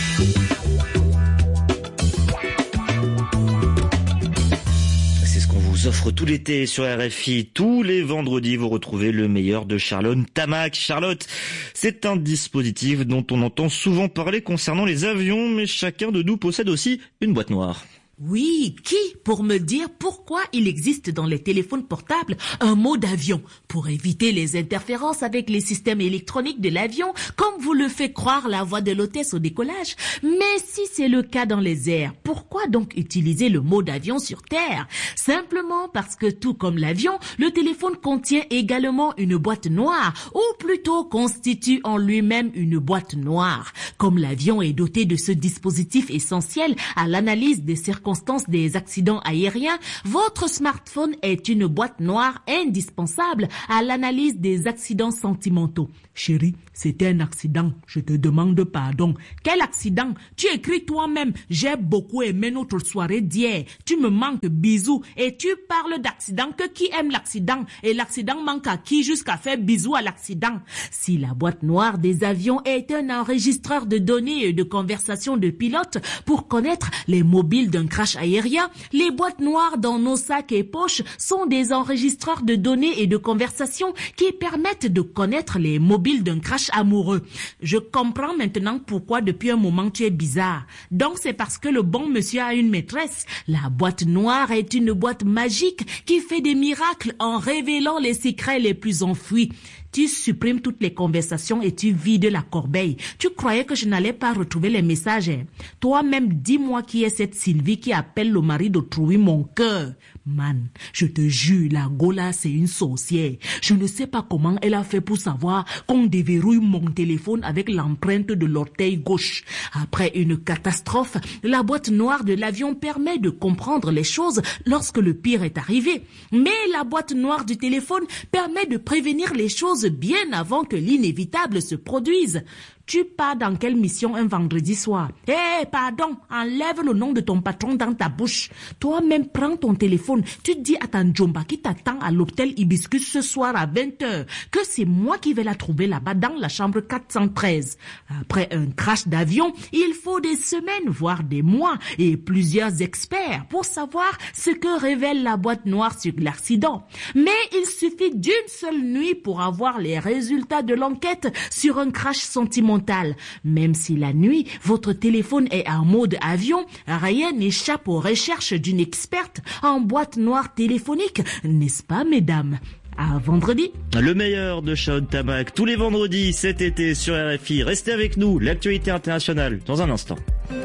Vous offre tout l'été sur R F I. Tous les vendredis, vous retrouvez le meilleur de Charlotte Tamac. Charlotte, c'est un dispositif dont on entend souvent parler concernant les avions, mais chacun de nous possède aussi une boîte noire. Oui, qui pour me dire pourquoi il existe dans les téléphones portables un mode avion pour éviter les interférences avec les systèmes électroniques de l'avion, comme vous le fait croire la voix de l'hôtesse au décollage. Mais si c'est le cas dans les airs, pourquoi donc utiliser le mode avion sur Terre? Simplement parce que tout comme l'avion, le téléphone contient également une boîte noire, ou plutôt constitue en lui-même une boîte noire. Comme l'avion est doté de ce dispositif essentiel à l'analyse des circonstances des accidents aériens, votre smartphone est une boîte noire indispensable à l'analyse des accidents sentimentaux. Chérie, c'était un accident, je te demande pardon. Quel accident? Tu écris toi-même, j'ai beaucoup aimé notre soirée d'hier. Tu me manques, bisous. Et tu parles d'accident, que qui aime l'accident? Et l'accident manque à qui jusqu'à faire bisous à l'accident? Si la boîte noire des avions est un enregistreur de données et de conversations de pilotes pour connaître les mobiles d'un crash aérien, les boîtes noires dans nos sacs et poches sont des enregistreurs de données et de conversations qui permettent de connaître les mobiles d'un crash amoureux. Je comprends maintenant pourquoi depuis un moment tu es bizarre. Donc c'est parce que le bon monsieur a une maîtresse. La boîte noire est une boîte magique qui fait des miracles en révélant les secrets les plus enfouis. Tu supprimes toutes les conversations et tu vides la corbeille. Tu croyais que je n'allais pas retrouver les messages. Hein? Toi-même, dis-moi qui est cette Sylvie qui appelle le mari d'autrui mon cœur. Man, je te jure, la Gola, c'est une sorcière. Je ne sais pas comment elle a fait pour savoir qu'on déverrouille mon téléphone avec l'empreinte de l'orteil gauche. Après une catastrophe, la boîte noire de l'avion permet de comprendre les choses lorsque le pire est arrivé. Mais la boîte noire du téléphone permet de prévenir les choses bien avant que l'inévitable se produise. Tu pars dans quelle mission un vendredi soir? Eh, hey, pardon, enlève le nom de ton patron dans ta bouche. Toi-même, prends ton téléphone. Tu dis à ta Njomba qui t'attend à l'hôtel Hibiscus ce soir à vingt heures que c'est moi qui vais la trouver là-bas dans la chambre quatre cent treize. Après un crash d'avion, il faut des semaines, voire des mois et plusieurs experts pour savoir ce que révèle la boîte noire sur l'accident. Mais il suffit d'une seule nuit pour avoir les résultats de l'enquête sur un crash sentimental. Même si la nuit, votre téléphone est en mode avion, rien n'échappe aux recherches d'une experte en boîte noire téléphonique, n'est-ce pas, mesdames? À vendredi. Le meilleur de Shaun Tamak, tous les vendredis cet été sur R F I. Restez avec nous, l'actualité internationale, dans un instant.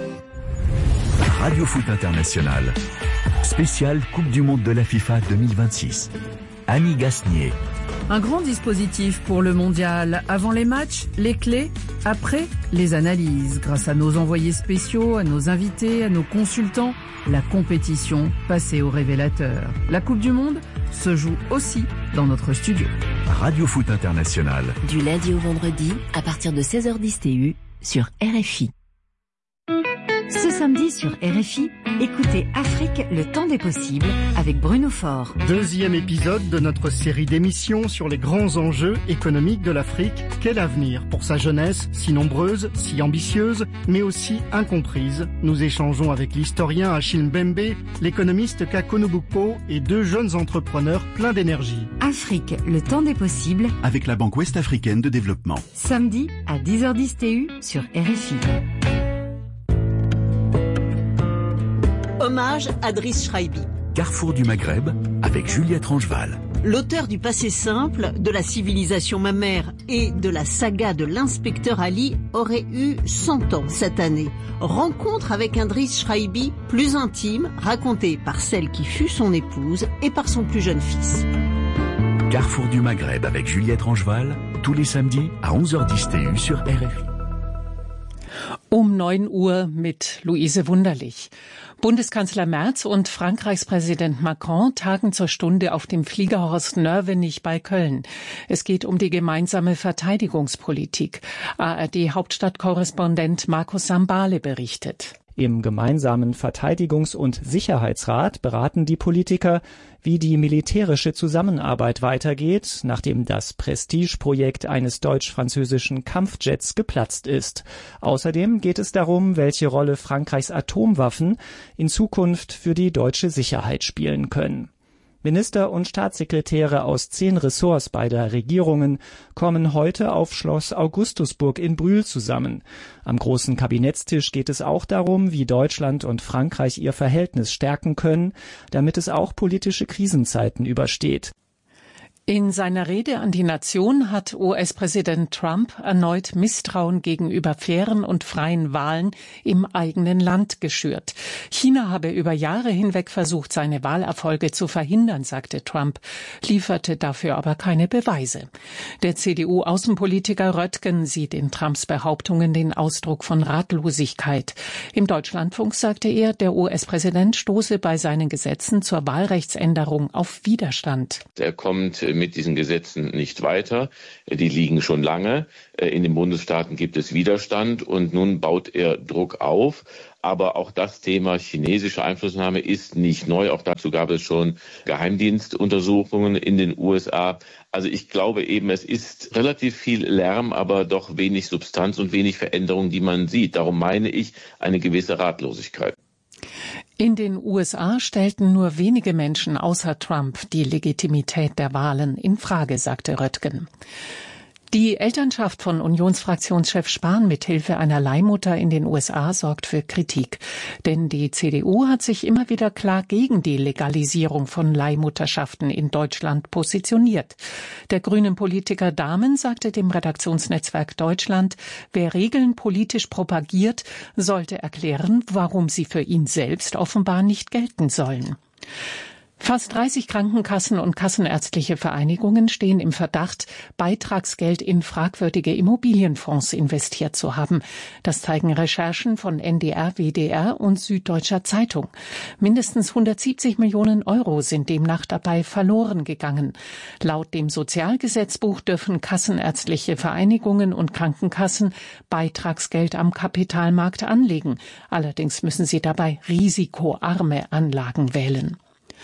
Radio Foot International, spécial Coupe du Monde de la FIFA deux mille vingt-six. Annie Gasnier. Un grand dispositif pour le mondial. Avant les matchs, les clés. Après, les analyses. Grâce à nos envoyés spéciaux, à nos invités, à nos consultants, la compétition passée au révélateur. La Coupe du Monde se joue aussi dans notre studio. Radio Foot International. Du lundi au vendredi, à partir de seize heures dix T U, sur R F I. Ce samedi sur R F I, écoutez Afrique, le temps des possibles avec Bruno Faure. Deuxième épisode de notre série d'émissions sur les grands enjeux économiques de l'Afrique. Quel avenir pour sa jeunesse, si nombreuse, si ambitieuse, mais aussi incomprise. Nous échangeons avec l'historien Achille Mbembe, l'économiste Kako Nubukpo et deux jeunes entrepreneurs pleins d'énergie. Afrique, le temps des possibles avec la Banque Ouest-Africaine de Développement. Samedi à dix heures dix T U sur R F I. Hommage à Driss Schreibi. Carrefour du Maghreb avec Juliette Rangeval. L'auteur du passé simple, de la civilisation mammaire et de la saga de l'inspecteur Ali aurait eu cent ans cette année. Rencontre avec un Driss Schreibi plus intime, racontée par celle qui fut son épouse et par son plus jeune fils. Carrefour du Maghreb avec Juliette Rangeval, tous les samedis à onze heures dix T U sur R F I. Um neun Uhr mit Luise Wunderlich. Bundeskanzler Merz und Frankreichs Präsident Macron tagen zur Stunde auf dem Fliegerhorst Nörvenich bei Köln. Es geht um die gemeinsame Verteidigungspolitik. A R D-Hauptstadtkorrespondent Markus Sambale berichtet. Im gemeinsamen Verteidigungs- und Sicherheitsrat beraten die Politiker, wie die militärische Zusammenarbeit weitergeht, nachdem das Prestigeprojekt eines deutsch-französischen Kampfjets geplatzt ist. Außerdem geht es darum, welche Rolle Frankreichs Atomwaffen in Zukunft für die deutsche Sicherheit spielen können. Minister und Staatssekretäre aus zehn Ressorts beider Regierungen kommen heute auf Schloss Augustusburg in Brühl zusammen. Am großen Kabinettstisch geht es auch darum, wie Deutschland und Frankreich ihr Verhältnis stärken können, damit es auch politische Krisenzeiten übersteht. In seiner Rede an die Nation hat U S-Präsident Trump erneut Misstrauen gegenüber fairen und freien Wahlen im eigenen Land geschürt. China habe über Jahre hinweg versucht, seine Wahlerfolge zu verhindern, sagte Trump, lieferte dafür aber keine Beweise. Der C D U-Außenpolitiker Röttgen sieht in Trumps Behauptungen den Ausdruck von Ratlosigkeit. Im Deutschlandfunk sagte er, der U S-Präsident stoße bei seinen Gesetzen zur Wahlrechtsänderung auf Widerstand. Er kommt mit diesen Gesetzen nicht weiter. Die liegen schon lange. In den Bundesstaaten gibt es Widerstand und nun baut er Druck auf. Aber auch das Thema chinesische Einflussnahme ist nicht neu. Auch dazu gab es schon Geheimdienstuntersuchungen in den U S A. Also ich glaube eben, es ist relativ viel Lärm, aber doch wenig Substanz und wenig Veränderung, die man sieht. Darum meine ich eine gewisse Ratlosigkeit. In den U S A stellten nur wenige Menschen außer Trump die Legitimität der Wahlen in Frage, sagte Röttgen. Die Elternschaft von Unionsfraktionschef Spahn mit Hilfe einer Leihmutter in den U S A sorgt für Kritik. Denn die C D U hat sich immer wieder klar gegen die Legalisierung von Leihmutterschaften in Deutschland positioniert. Der grünen Politiker Dahmen sagte dem Redaktionsnetzwerk Deutschland, wer Regeln politisch propagiert, sollte erklären, warum sie für ihn selbst offenbar nicht gelten sollen. Fast dreißig Krankenkassen und kassenärztliche Vereinigungen stehen im Verdacht, Beitragsgeld in fragwürdige Immobilienfonds investiert zu haben. Das zeigen Recherchen von N D R, W D R und Süddeutscher Zeitung. Mindestens hundertsiebzig Millionen Euro sind demnach dabei verloren gegangen. Laut dem Sozialgesetzbuch dürfen kassenärztliche Vereinigungen und Krankenkassen Beitragsgeld am Kapitalmarkt anlegen. Allerdings müssen sie dabei risikoarme Anlagen wählen.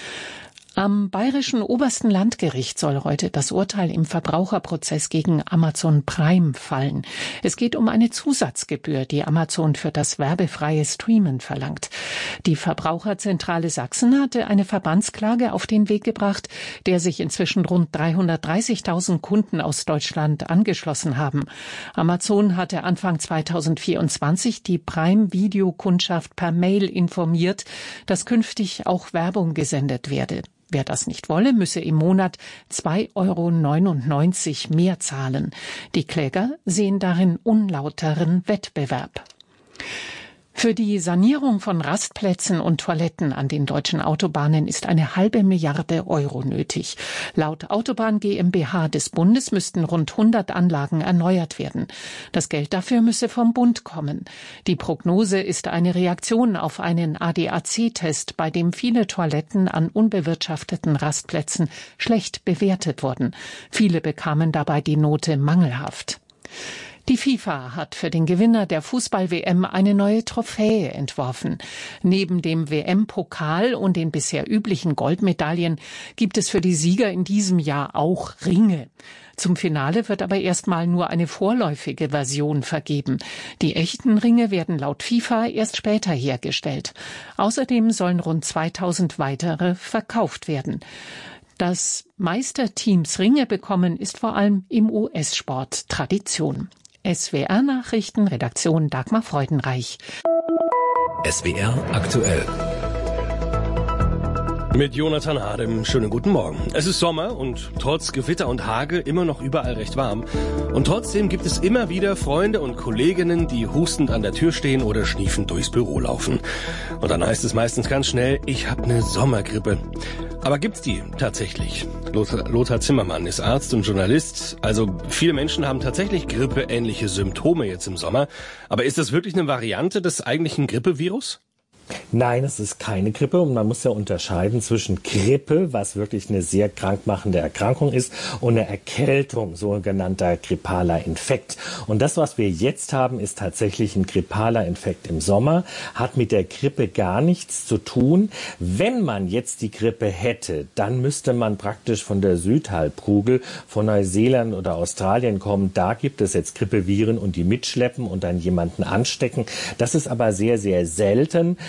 Am Bayerischen Obersten Landgericht soll heute das Urteil im Verbraucherprozess gegen Amazon Prime fallen. Es geht um eine Zusatzgebühr, die Amazon für das werbefreie Streamen verlangt. Die Verbraucherzentrale Sachsen hatte eine Verbandsklage auf den Weg gebracht, der sich inzwischen rund dreihundertdreißigtausend Kunden aus Deutschland angeschlossen haben. Amazon hatte Anfang zweitausendvierundzwanzig die Prime-Video-Kundschaft per Mail informiert, dass künftig auch Werbung gesendet werde. Wer das nicht wolle, müsse im Monat zwei Euro neunundneunzig mehr zahlen. Die Kläger sehen darin unlauteren Wettbewerb. Für die Sanierung von Rastplätzen und Toiletten an den deutschen Autobahnen ist eine halbe Milliarde Euro nötig. Laut Autobahn GmbH des Bundes müssten rund hundert Anlagen erneuert werden. Das Geld dafür müsse vom Bund kommen. Die Prognose ist eine Reaktion auf einen A D A C-Test, bei dem viele Toiletten an unbewirtschafteten Rastplätzen schlecht bewertet wurden. Viele bekamen dabei die Note mangelhaft. Die FIFA hat für den Gewinner der Fußball-W M eine neue Trophäe entworfen. Neben dem W M-Pokal und den bisher üblichen Goldmedaillen gibt es für die Sieger in diesem Jahr auch Ringe. Zum Finale wird aber erstmal nur eine vorläufige Version vergeben. Die echten Ringe werden laut FIFA erst später hergestellt. Außerdem sollen rund zweitausend weitere verkauft werden. Dass Meisterteams Ringe bekommen, ist vor allem im U S-Sport Tradition. S W R-Nachrichten, Redaktion Dagmar Freudenreich. S W R aktuell. Mit Jonathan Hadem, schönen guten Morgen. Es ist Sommer und trotz Gewitter und Hagel immer noch überall recht warm. Und trotzdem gibt es immer wieder Freunde und Kolleginnen, die hustend an der Tür stehen oder schniefend durchs Büro laufen. Und dann heißt es meistens ganz schnell, ich habe eine Sommergrippe. Aber gibt's die tatsächlich? Lothar, Lothar Zimmermann ist Arzt und Journalist. Also viele Menschen haben tatsächlich grippeähnliche Symptome jetzt im Sommer. Aber ist das wirklich eine Variante des eigentlichen Grippevirus? Nein, es ist keine Grippe und man muss ja unterscheiden zwischen Grippe, was wirklich eine sehr krankmachende Erkrankung ist, und eine Erkältung, sogenannter grippaler Infekt. Und das, was wir jetzt haben, ist tatsächlich ein grippaler Infekt im Sommer, hat mit der Grippe gar nichts zu tun. Wenn man jetzt die Grippe hätte, dann müsste man praktisch von der Südhalbkugel, von Neuseeland oder Australien kommen. Da gibt es jetzt Grippeviren und die mitschleppen und dann jemanden anstecken. Das ist aber sehr, sehr selten.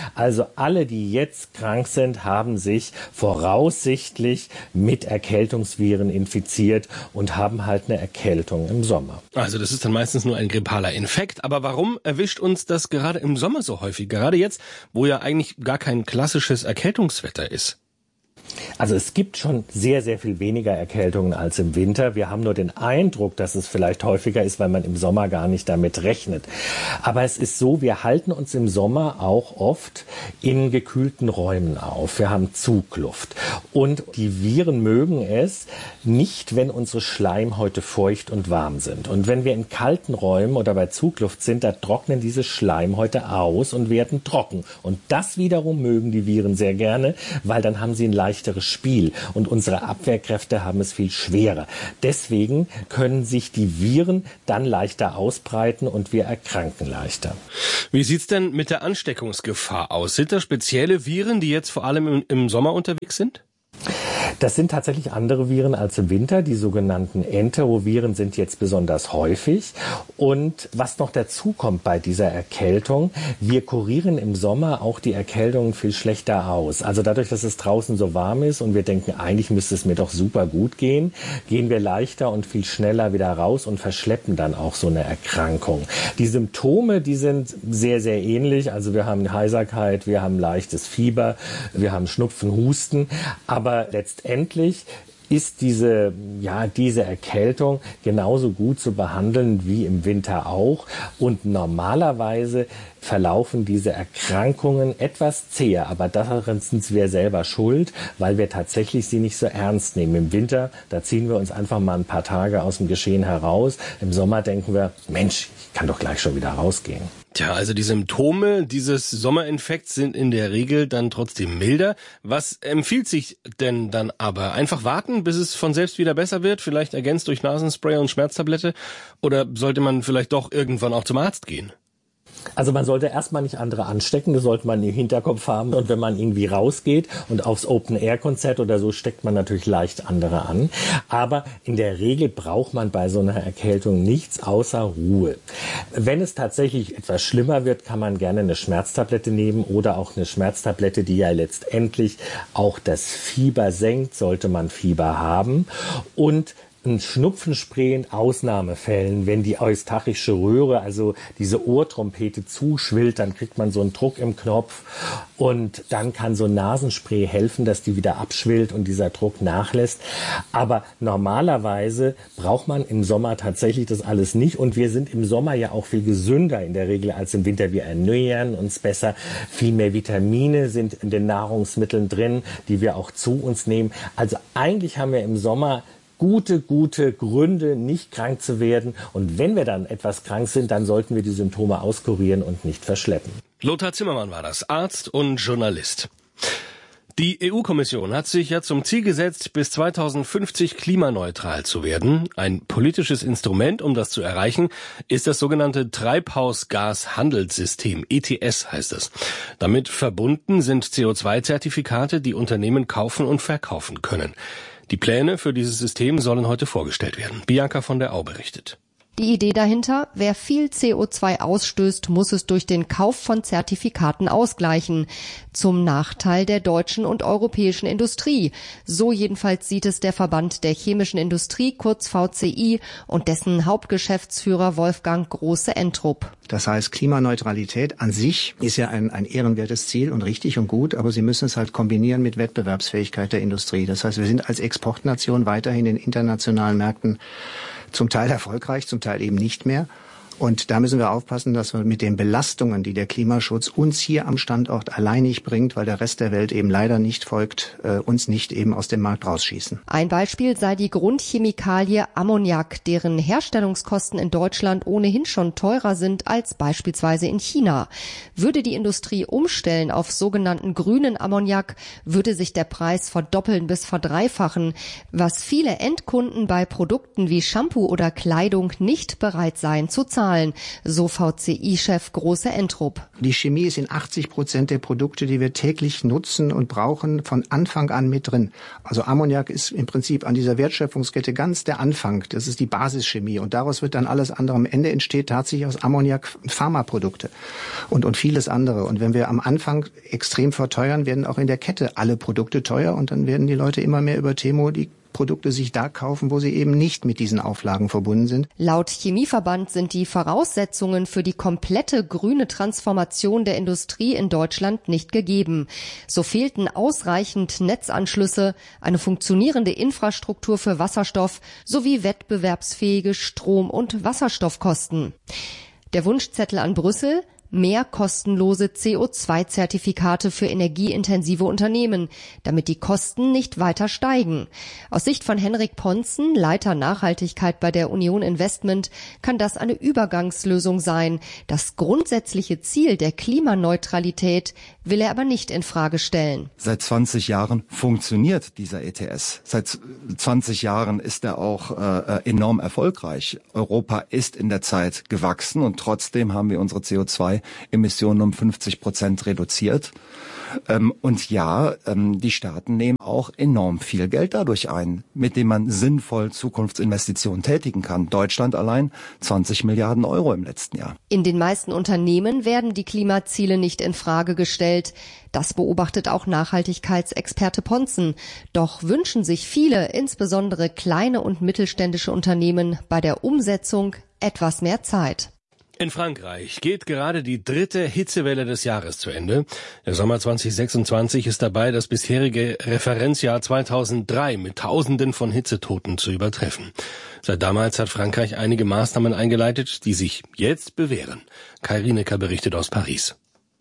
Also alle, die jetzt krank sind, haben sich voraussichtlich mit Erkältungsviren infiziert und haben halt eine Erkältung im Sommer. Also das ist dann meistens nur ein grippaler Infekt. Aber warum erwischt uns das gerade im Sommer so häufig? Gerade jetzt, wo ja eigentlich gar kein klassisches Erkältungswetter ist. Also es gibt schon sehr, sehr viel weniger Erkältungen als im Winter. Wir haben nur den Eindruck, dass es vielleicht häufiger ist, weil man im Sommer gar nicht damit rechnet. Aber es ist so, wir halten uns im Sommer auch oft in gekühlten Räumen auf. Wir haben Zugluft. Und die Viren mögen es nicht, wenn unsere Schleimhäute feucht und warm sind. Und wenn wir in kalten Räumen oder bei Zugluft sind, da trocknen diese Schleimhäute aus und werden trocken. Und das wiederum mögen die Viren sehr gerne, weil dann haben sie ein leichtes Spiel und unsere Abwehrkräfte haben es viel schwerer. Deswegen können sich die Viren dann leichter ausbreiten und wir erkranken leichter. Wie sieht's denn mit der Ansteckungsgefahr aus? Sind das spezielle Viren, die jetzt vor allem im, im Sommer unterwegs sind? Das sind tatsächlich andere Viren als im Winter. Die sogenannten Enteroviren sind jetzt besonders häufig. Und was noch dazu kommt bei dieser Erkältung, wir kurieren im Sommer auch die Erkältungen viel schlechter aus. Also dadurch, dass es draußen so warm ist und wir denken, eigentlich müsste es mir doch super gut gehen, gehen wir leichter und viel schneller wieder raus und verschleppen dann auch so eine Erkrankung. Die Symptome, die sind sehr, sehr ähnlich. Also wir haben Heiserkeit, wir haben leichtes Fieber, wir haben Schnupfen, Husten. Aber letztendlich ist diese, ja, diese Erkältung genauso gut zu behandeln wie im Winter auch. Und normalerweise verlaufen diese Erkrankungen etwas zäher. Aber daran sind wir selber schuld, weil wir tatsächlich sie nicht so ernst nehmen. Im Winter, da ziehen wir uns einfach mal ein paar Tage aus dem Geschehen heraus. Im Sommer denken wir, Mensch, ich kann doch gleich schon wieder rausgehen. Tja, also die Symptome dieses Sommerinfekts sind in der Regel dann trotzdem milder. Was empfiehlt sich denn dann aber? Einfach warten, bis es von selbst wieder besser wird, vielleicht ergänzt durch Nasenspray und Schmerztablette? Oder sollte man vielleicht doch irgendwann auch zum Arzt gehen? Also man sollte erstmal nicht andere anstecken, das sollte man im Hinterkopf haben. Und wenn man irgendwie rausgegeht und aufs Open-Air-Konzert oder so, steckt man natürlich leicht andere an. Aber in der Regel braucht man bei so einer Erkältung nichts außer Ruhe. Wenn es tatsächlich etwas schlimmer wird, kann man gerne eine Schmerztablette nehmen oder auch eine Schmerztablette, die ja letztendlich auch das Fieber senkt, sollte man Fieber haben. Und ein Schnupfenspray in Ausnahmefällen, wenn die eustachische Röhre, also diese Ohrtrompete zuschwillt, dann kriegt man so einen Druck im Knopf und dann kann so ein Nasenspray helfen, dass die wieder abschwillt und dieser Druck nachlässt. Aber normalerweise braucht man im Sommer tatsächlich das alles nicht und wir sind im Sommer ja auch viel gesünder in der Regel als im Winter. Wir ernähren uns besser, viel mehr Vitamine sind in den Nahrungsmitteln drin, die wir auch zu uns nehmen. Also eigentlich haben wir im Sommer gute, gute Gründe, nicht krank zu werden. Und wenn wir dann etwas krank sind, dann sollten wir die Symptome auskurieren und nicht verschleppen. Lothar Zimmermann war das, Arzt und Journalist. Die E U-Kommission hat sich ja zum Ziel gesetzt, bis zweitausendfünfzig klimaneutral zu werden. Ein politisches Instrument, um das zu erreichen, ist das sogenannte Treibhausgashandelssystem, E T S heißt es. Damit verbunden sind C O zwei Zertifikate, die Unternehmen kaufen und verkaufen können. Die Pläne für dieses System sollen heute vorgestellt werden. Bianca von der Au berichtet. Die Idee dahinter, wer viel C O zwei ausstößt, muss es durch den Kauf von Zertifikaten ausgleichen. Zum Nachteil der deutschen und europäischen Industrie. So jedenfalls sieht es der Verband der chemischen Industrie, kurz V C I, und dessen Hauptgeschäftsführer Wolfgang Große-Entrup. Das heißt, Klimaneutralität an sich ist ja ein, ein ehrenwertes Ziel und richtig und gut, aber Sie müssen es halt kombinieren mit Wettbewerbsfähigkeit der Industrie. Das heißt, wir sind als Exportnation weiterhin in internationalen Märkten zum Teil erfolgreich, zum Teil eben nicht mehr. Und da müssen wir aufpassen, dass wir mit den Belastungen, die der Klimaschutz uns hier am Standort alleinig bringt, weil der Rest der Welt eben leider nicht folgt, äh, uns nicht eben aus dem Markt rausschießen. Ein Beispiel sei die Grundchemikalie Ammoniak, deren Herstellungskosten in Deutschland ohnehin schon teurer sind als beispielsweise in China. Würde die Industrie umstellen auf sogenannten grünen Ammoniak, würde sich der Preis verdoppeln bis verdreifachen, was viele Endkunden bei Produkten wie Shampoo oder Kleidung nicht bereit seien zu zahlen. Zahlen, so V C I-Chef Große Entrup. Die Chemie ist in achtzig Prozent der Produkte, die wir täglich nutzen und brauchen, von Anfang an mit drin. Also Ammoniak ist im Prinzip an dieser Wertschöpfungskette ganz der Anfang. Das ist die Basischemie und daraus wird dann alles andere. Am Ende entsteht tatsächlich aus Ammoniak Pharmaprodukte und, und vieles andere. Und wenn wir am Anfang extrem verteuern, werden auch in der Kette alle Produkte teuer und dann werden die Leute immer mehr über Temo die Produkte sich da kaufen, wo sie eben nicht mit diesen Auflagen verbunden sind. Laut Chemieverband sind die Voraussetzungen für die komplette grüne Transformation der Industrie in Deutschland nicht gegeben. So fehlten ausreichend Netzanschlüsse, eine funktionierende Infrastruktur für Wasserstoff sowie wettbewerbsfähige Strom- und Wasserstoffkosten. Der Wunschzettel an Brüssel: mehr kostenlose C O zwei Zertifikate für energieintensive Unternehmen, damit die Kosten nicht weiter steigen. Aus Sicht von Henrik Ponzen, Leiter Nachhaltigkeit bei der Union Investment, kann das eine Übergangslösung sein. Das grundsätzliche Ziel der Klimaneutralität will er aber nicht in Frage stellen. Seit zwanzig Jahren funktioniert dieser E T S. Seit zwanzig Jahren ist er auch äh, enorm erfolgreich. Europa ist in der Zeit gewachsen und trotzdem haben wir unsere C O zwei Emissionen um fünfzig Prozent reduziert. Ähm, und ja, ähm, die Staaten nehmen auch enorm viel Geld dadurch ein, mit dem man sinnvoll Zukunftsinvestitionen tätigen kann. Deutschland allein zwanzig Milliarden Euro im letzten Jahr. In den meisten Unternehmen werden die Klimaziele nicht in Frage gestellt. Das beobachtet auch Nachhaltigkeitsexperte Ponzen. Doch wünschen sich viele, insbesondere kleine und mittelständische Unternehmen, bei der Umsetzung etwas mehr Zeit. In Frankreich geht gerade die dritte Hitzewelle des Jahres zu Ende. Der Sommer zwanzig sechsundzwanzig ist dabei, das bisherige Referenzjahr zweitausenddrei mit Tausenden von Hitzetoten zu übertreffen. Seit damals hat Frankreich einige Maßnahmen eingeleitet, die sich jetzt bewähren. Kai Rienecker berichtet aus Paris.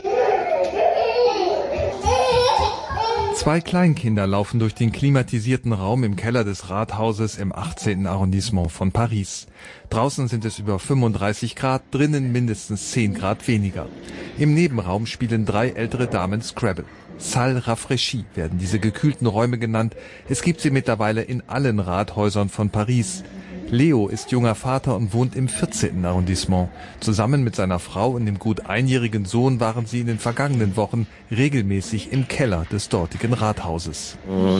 Zwei Kleinkinder laufen durch den klimatisierten Raum im Keller des Rathauses im achtzehnten Arrondissement von Paris. Draußen sind es über fünfunddreißig Grad, drinnen mindestens zehn Grad weniger. Im Nebenraum spielen drei ältere Damen Scrabble. Salle rafraîchie werden diese gekühlten Räume genannt. Es gibt sie mittlerweile in allen Rathäusern von Paris. Leo ist junger Vater und wohnt im vierzehnten Arrondissement. Zusammen mit seiner Frau und dem gut einjährigen Sohn waren sie in den vergangenen Wochen regelmäßig im Keller des dortigen Rathauses.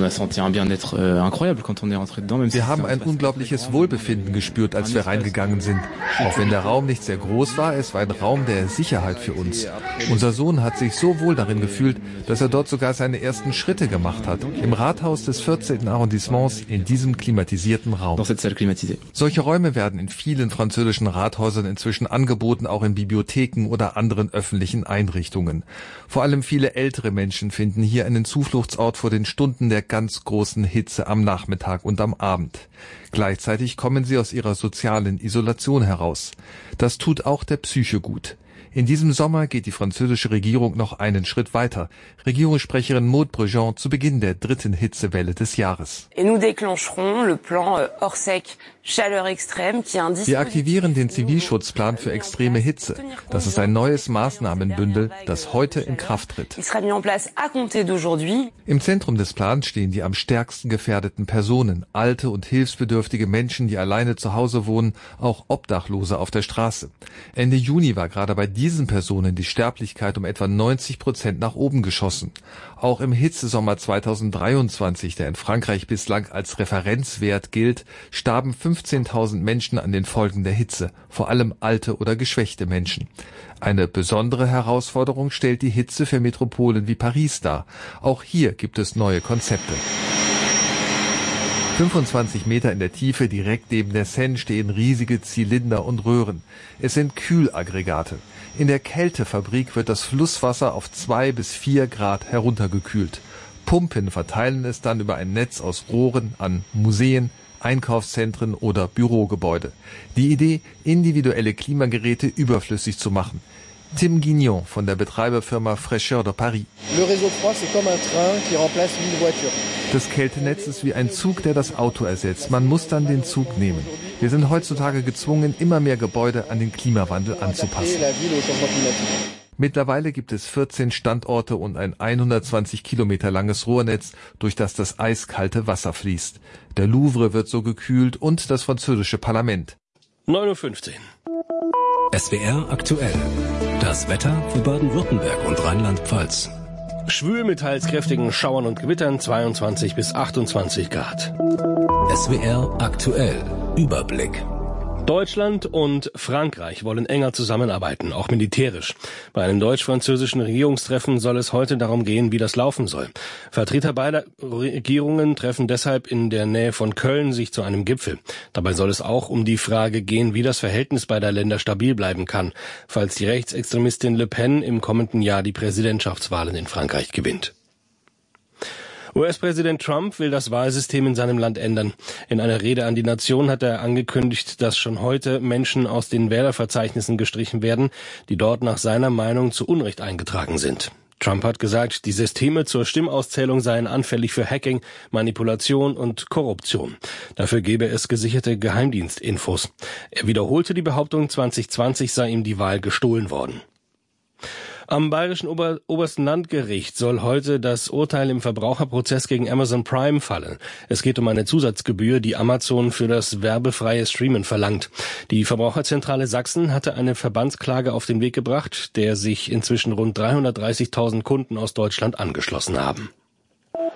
Wir haben ein unglaubliches Wohlbefinden gespürt, als wir reingegangen sind. Auch wenn der Raum nicht sehr groß war, es war ein Raum der Sicherheit für uns. Unser Sohn hat sich so wohl darin gefühlt, dass er dort sogar seine ersten Schritte gemacht hat. Im Rathaus des vierzehnten Arrondissements, in diesem klimatisierten Raum. Solche Räume werden in vielen französischen Rathäusern inzwischen angeboten, auch in Bibliotheken oder anderen öffentlichen Einrichtungen. Vor allem viele ältere Menschen finden hier einen Zufluchtsort vor den Stunden der ganz großen Hitze am Nachmittag und am Abend. Gleichzeitig kommen sie aus ihrer sozialen Isolation heraus. Das tut auch der Psyche gut. In diesem Sommer geht die französische Regierung noch einen Schritt weiter. Regierungssprecherin Maud Brejean zu Beginn der dritten Hitzewelle des Jahres. Wir aktivieren den Zivilschutzplan für extreme Hitze. Das ist ein neues Maßnahmenbündel, das heute in Kraft tritt. Im Zentrum des Plans stehen die am stärksten gefährdeten Personen, alte und hilfsbedürftige Menschen, die alleine zu Hause wohnen, auch Obdachlose auf der Straße. Ende Juni war gerade bei diesen Personen die Sterblichkeit um etwa neunzig Prozent nach oben geschossen. Auch im Hitzesommer zweitausenddreiundzwanzig, der in Frankreich bislang als Referenzwert gilt, starben fünfzehntausend Menschen an den Folgen der Hitze, vor allem alte oder geschwächte Menschen. Eine besondere Herausforderung stellt die Hitze für Metropolen wie Paris dar. Auch hier gibt es neue Konzepte. fünfundzwanzig Meter in der Tiefe direkt neben der Seine stehen riesige Zylinder und Röhren. Es sind Kühlaggregate. In der Kältefabrik wird das Flusswasser auf zwei bis vier Grad heruntergekühlt. Pumpen verteilen es dann über ein Netz aus Rohren an Museen, Einkaufszentren oder Bürogebäude. Die Idee, individuelle Klimageräte überflüssig zu machen. Tim Guignon von der Betreiberfirma Fraîcheur de Paris. Das Kältenetz ist wie ein Zug, der das Auto ersetzt. Man muss dann den Zug nehmen. Wir sind heutzutage gezwungen, immer mehr Gebäude an den Klimawandel anzupassen. Mittlerweile gibt es vierzehn Standorte und ein hundertzwanzig Kilometer langes Rohrnetz, durch das das eiskalte Wasser fließt. Der Louvre wird so gekühlt und das französische Parlament. neun Uhr fünfzehn. S W R aktuell. Das Wetter für Baden-Württemberg und Rheinland-Pfalz. Schwül mit teils kräftigen Schauern und Gewittern, zweiundzwanzig bis achtundzwanzig Grad. S W R aktuell. Überblick. Deutschland und Frankreich wollen enger zusammenarbeiten, auch militärisch. Bei einem deutsch-französischen Regierungstreffen soll es heute darum gehen, wie das laufen soll. Vertreter beider Regierungen treffen deshalb in der Nähe von Köln sich zu einem Gipfel. Dabei soll es auch um die Frage gehen, wie das Verhältnis beider Länder stabil bleiben kann, falls die Rechtsextremistin Le Pen im kommenden Jahr die Präsidentschaftswahlen in Frankreich gewinnt. U S-Präsident Trump will das Wahlsystem in seinem Land ändern. In einer Rede an die Nation hat er angekündigt, dass schon heute Menschen aus den Wählerverzeichnissen gestrichen werden, die dort nach seiner Meinung zu Unrecht eingetragen sind. Trump hat gesagt, die Systeme zur Stimmauszählung seien anfällig für Hacking, Manipulation und Korruption. Dafür gebe es gesicherte Geheimdienstinfos. Er wiederholte die Behauptung, zwanzig zwanzig sei ihm die Wahl gestohlen worden. Am Bayerischen Ober- Obersten Landgericht soll heute das Urteil im Verbraucherprozess gegen Amazon Prime fallen. Es geht um eine Zusatzgebühr, die Amazon für das werbefreie Streamen verlangt. Die Verbraucherzentrale Sachsen hatte eine Verbandsklage auf den Weg gebracht, der sich inzwischen rund dreihundertdreißigtausend Kunden aus Deutschland angeschlossen haben.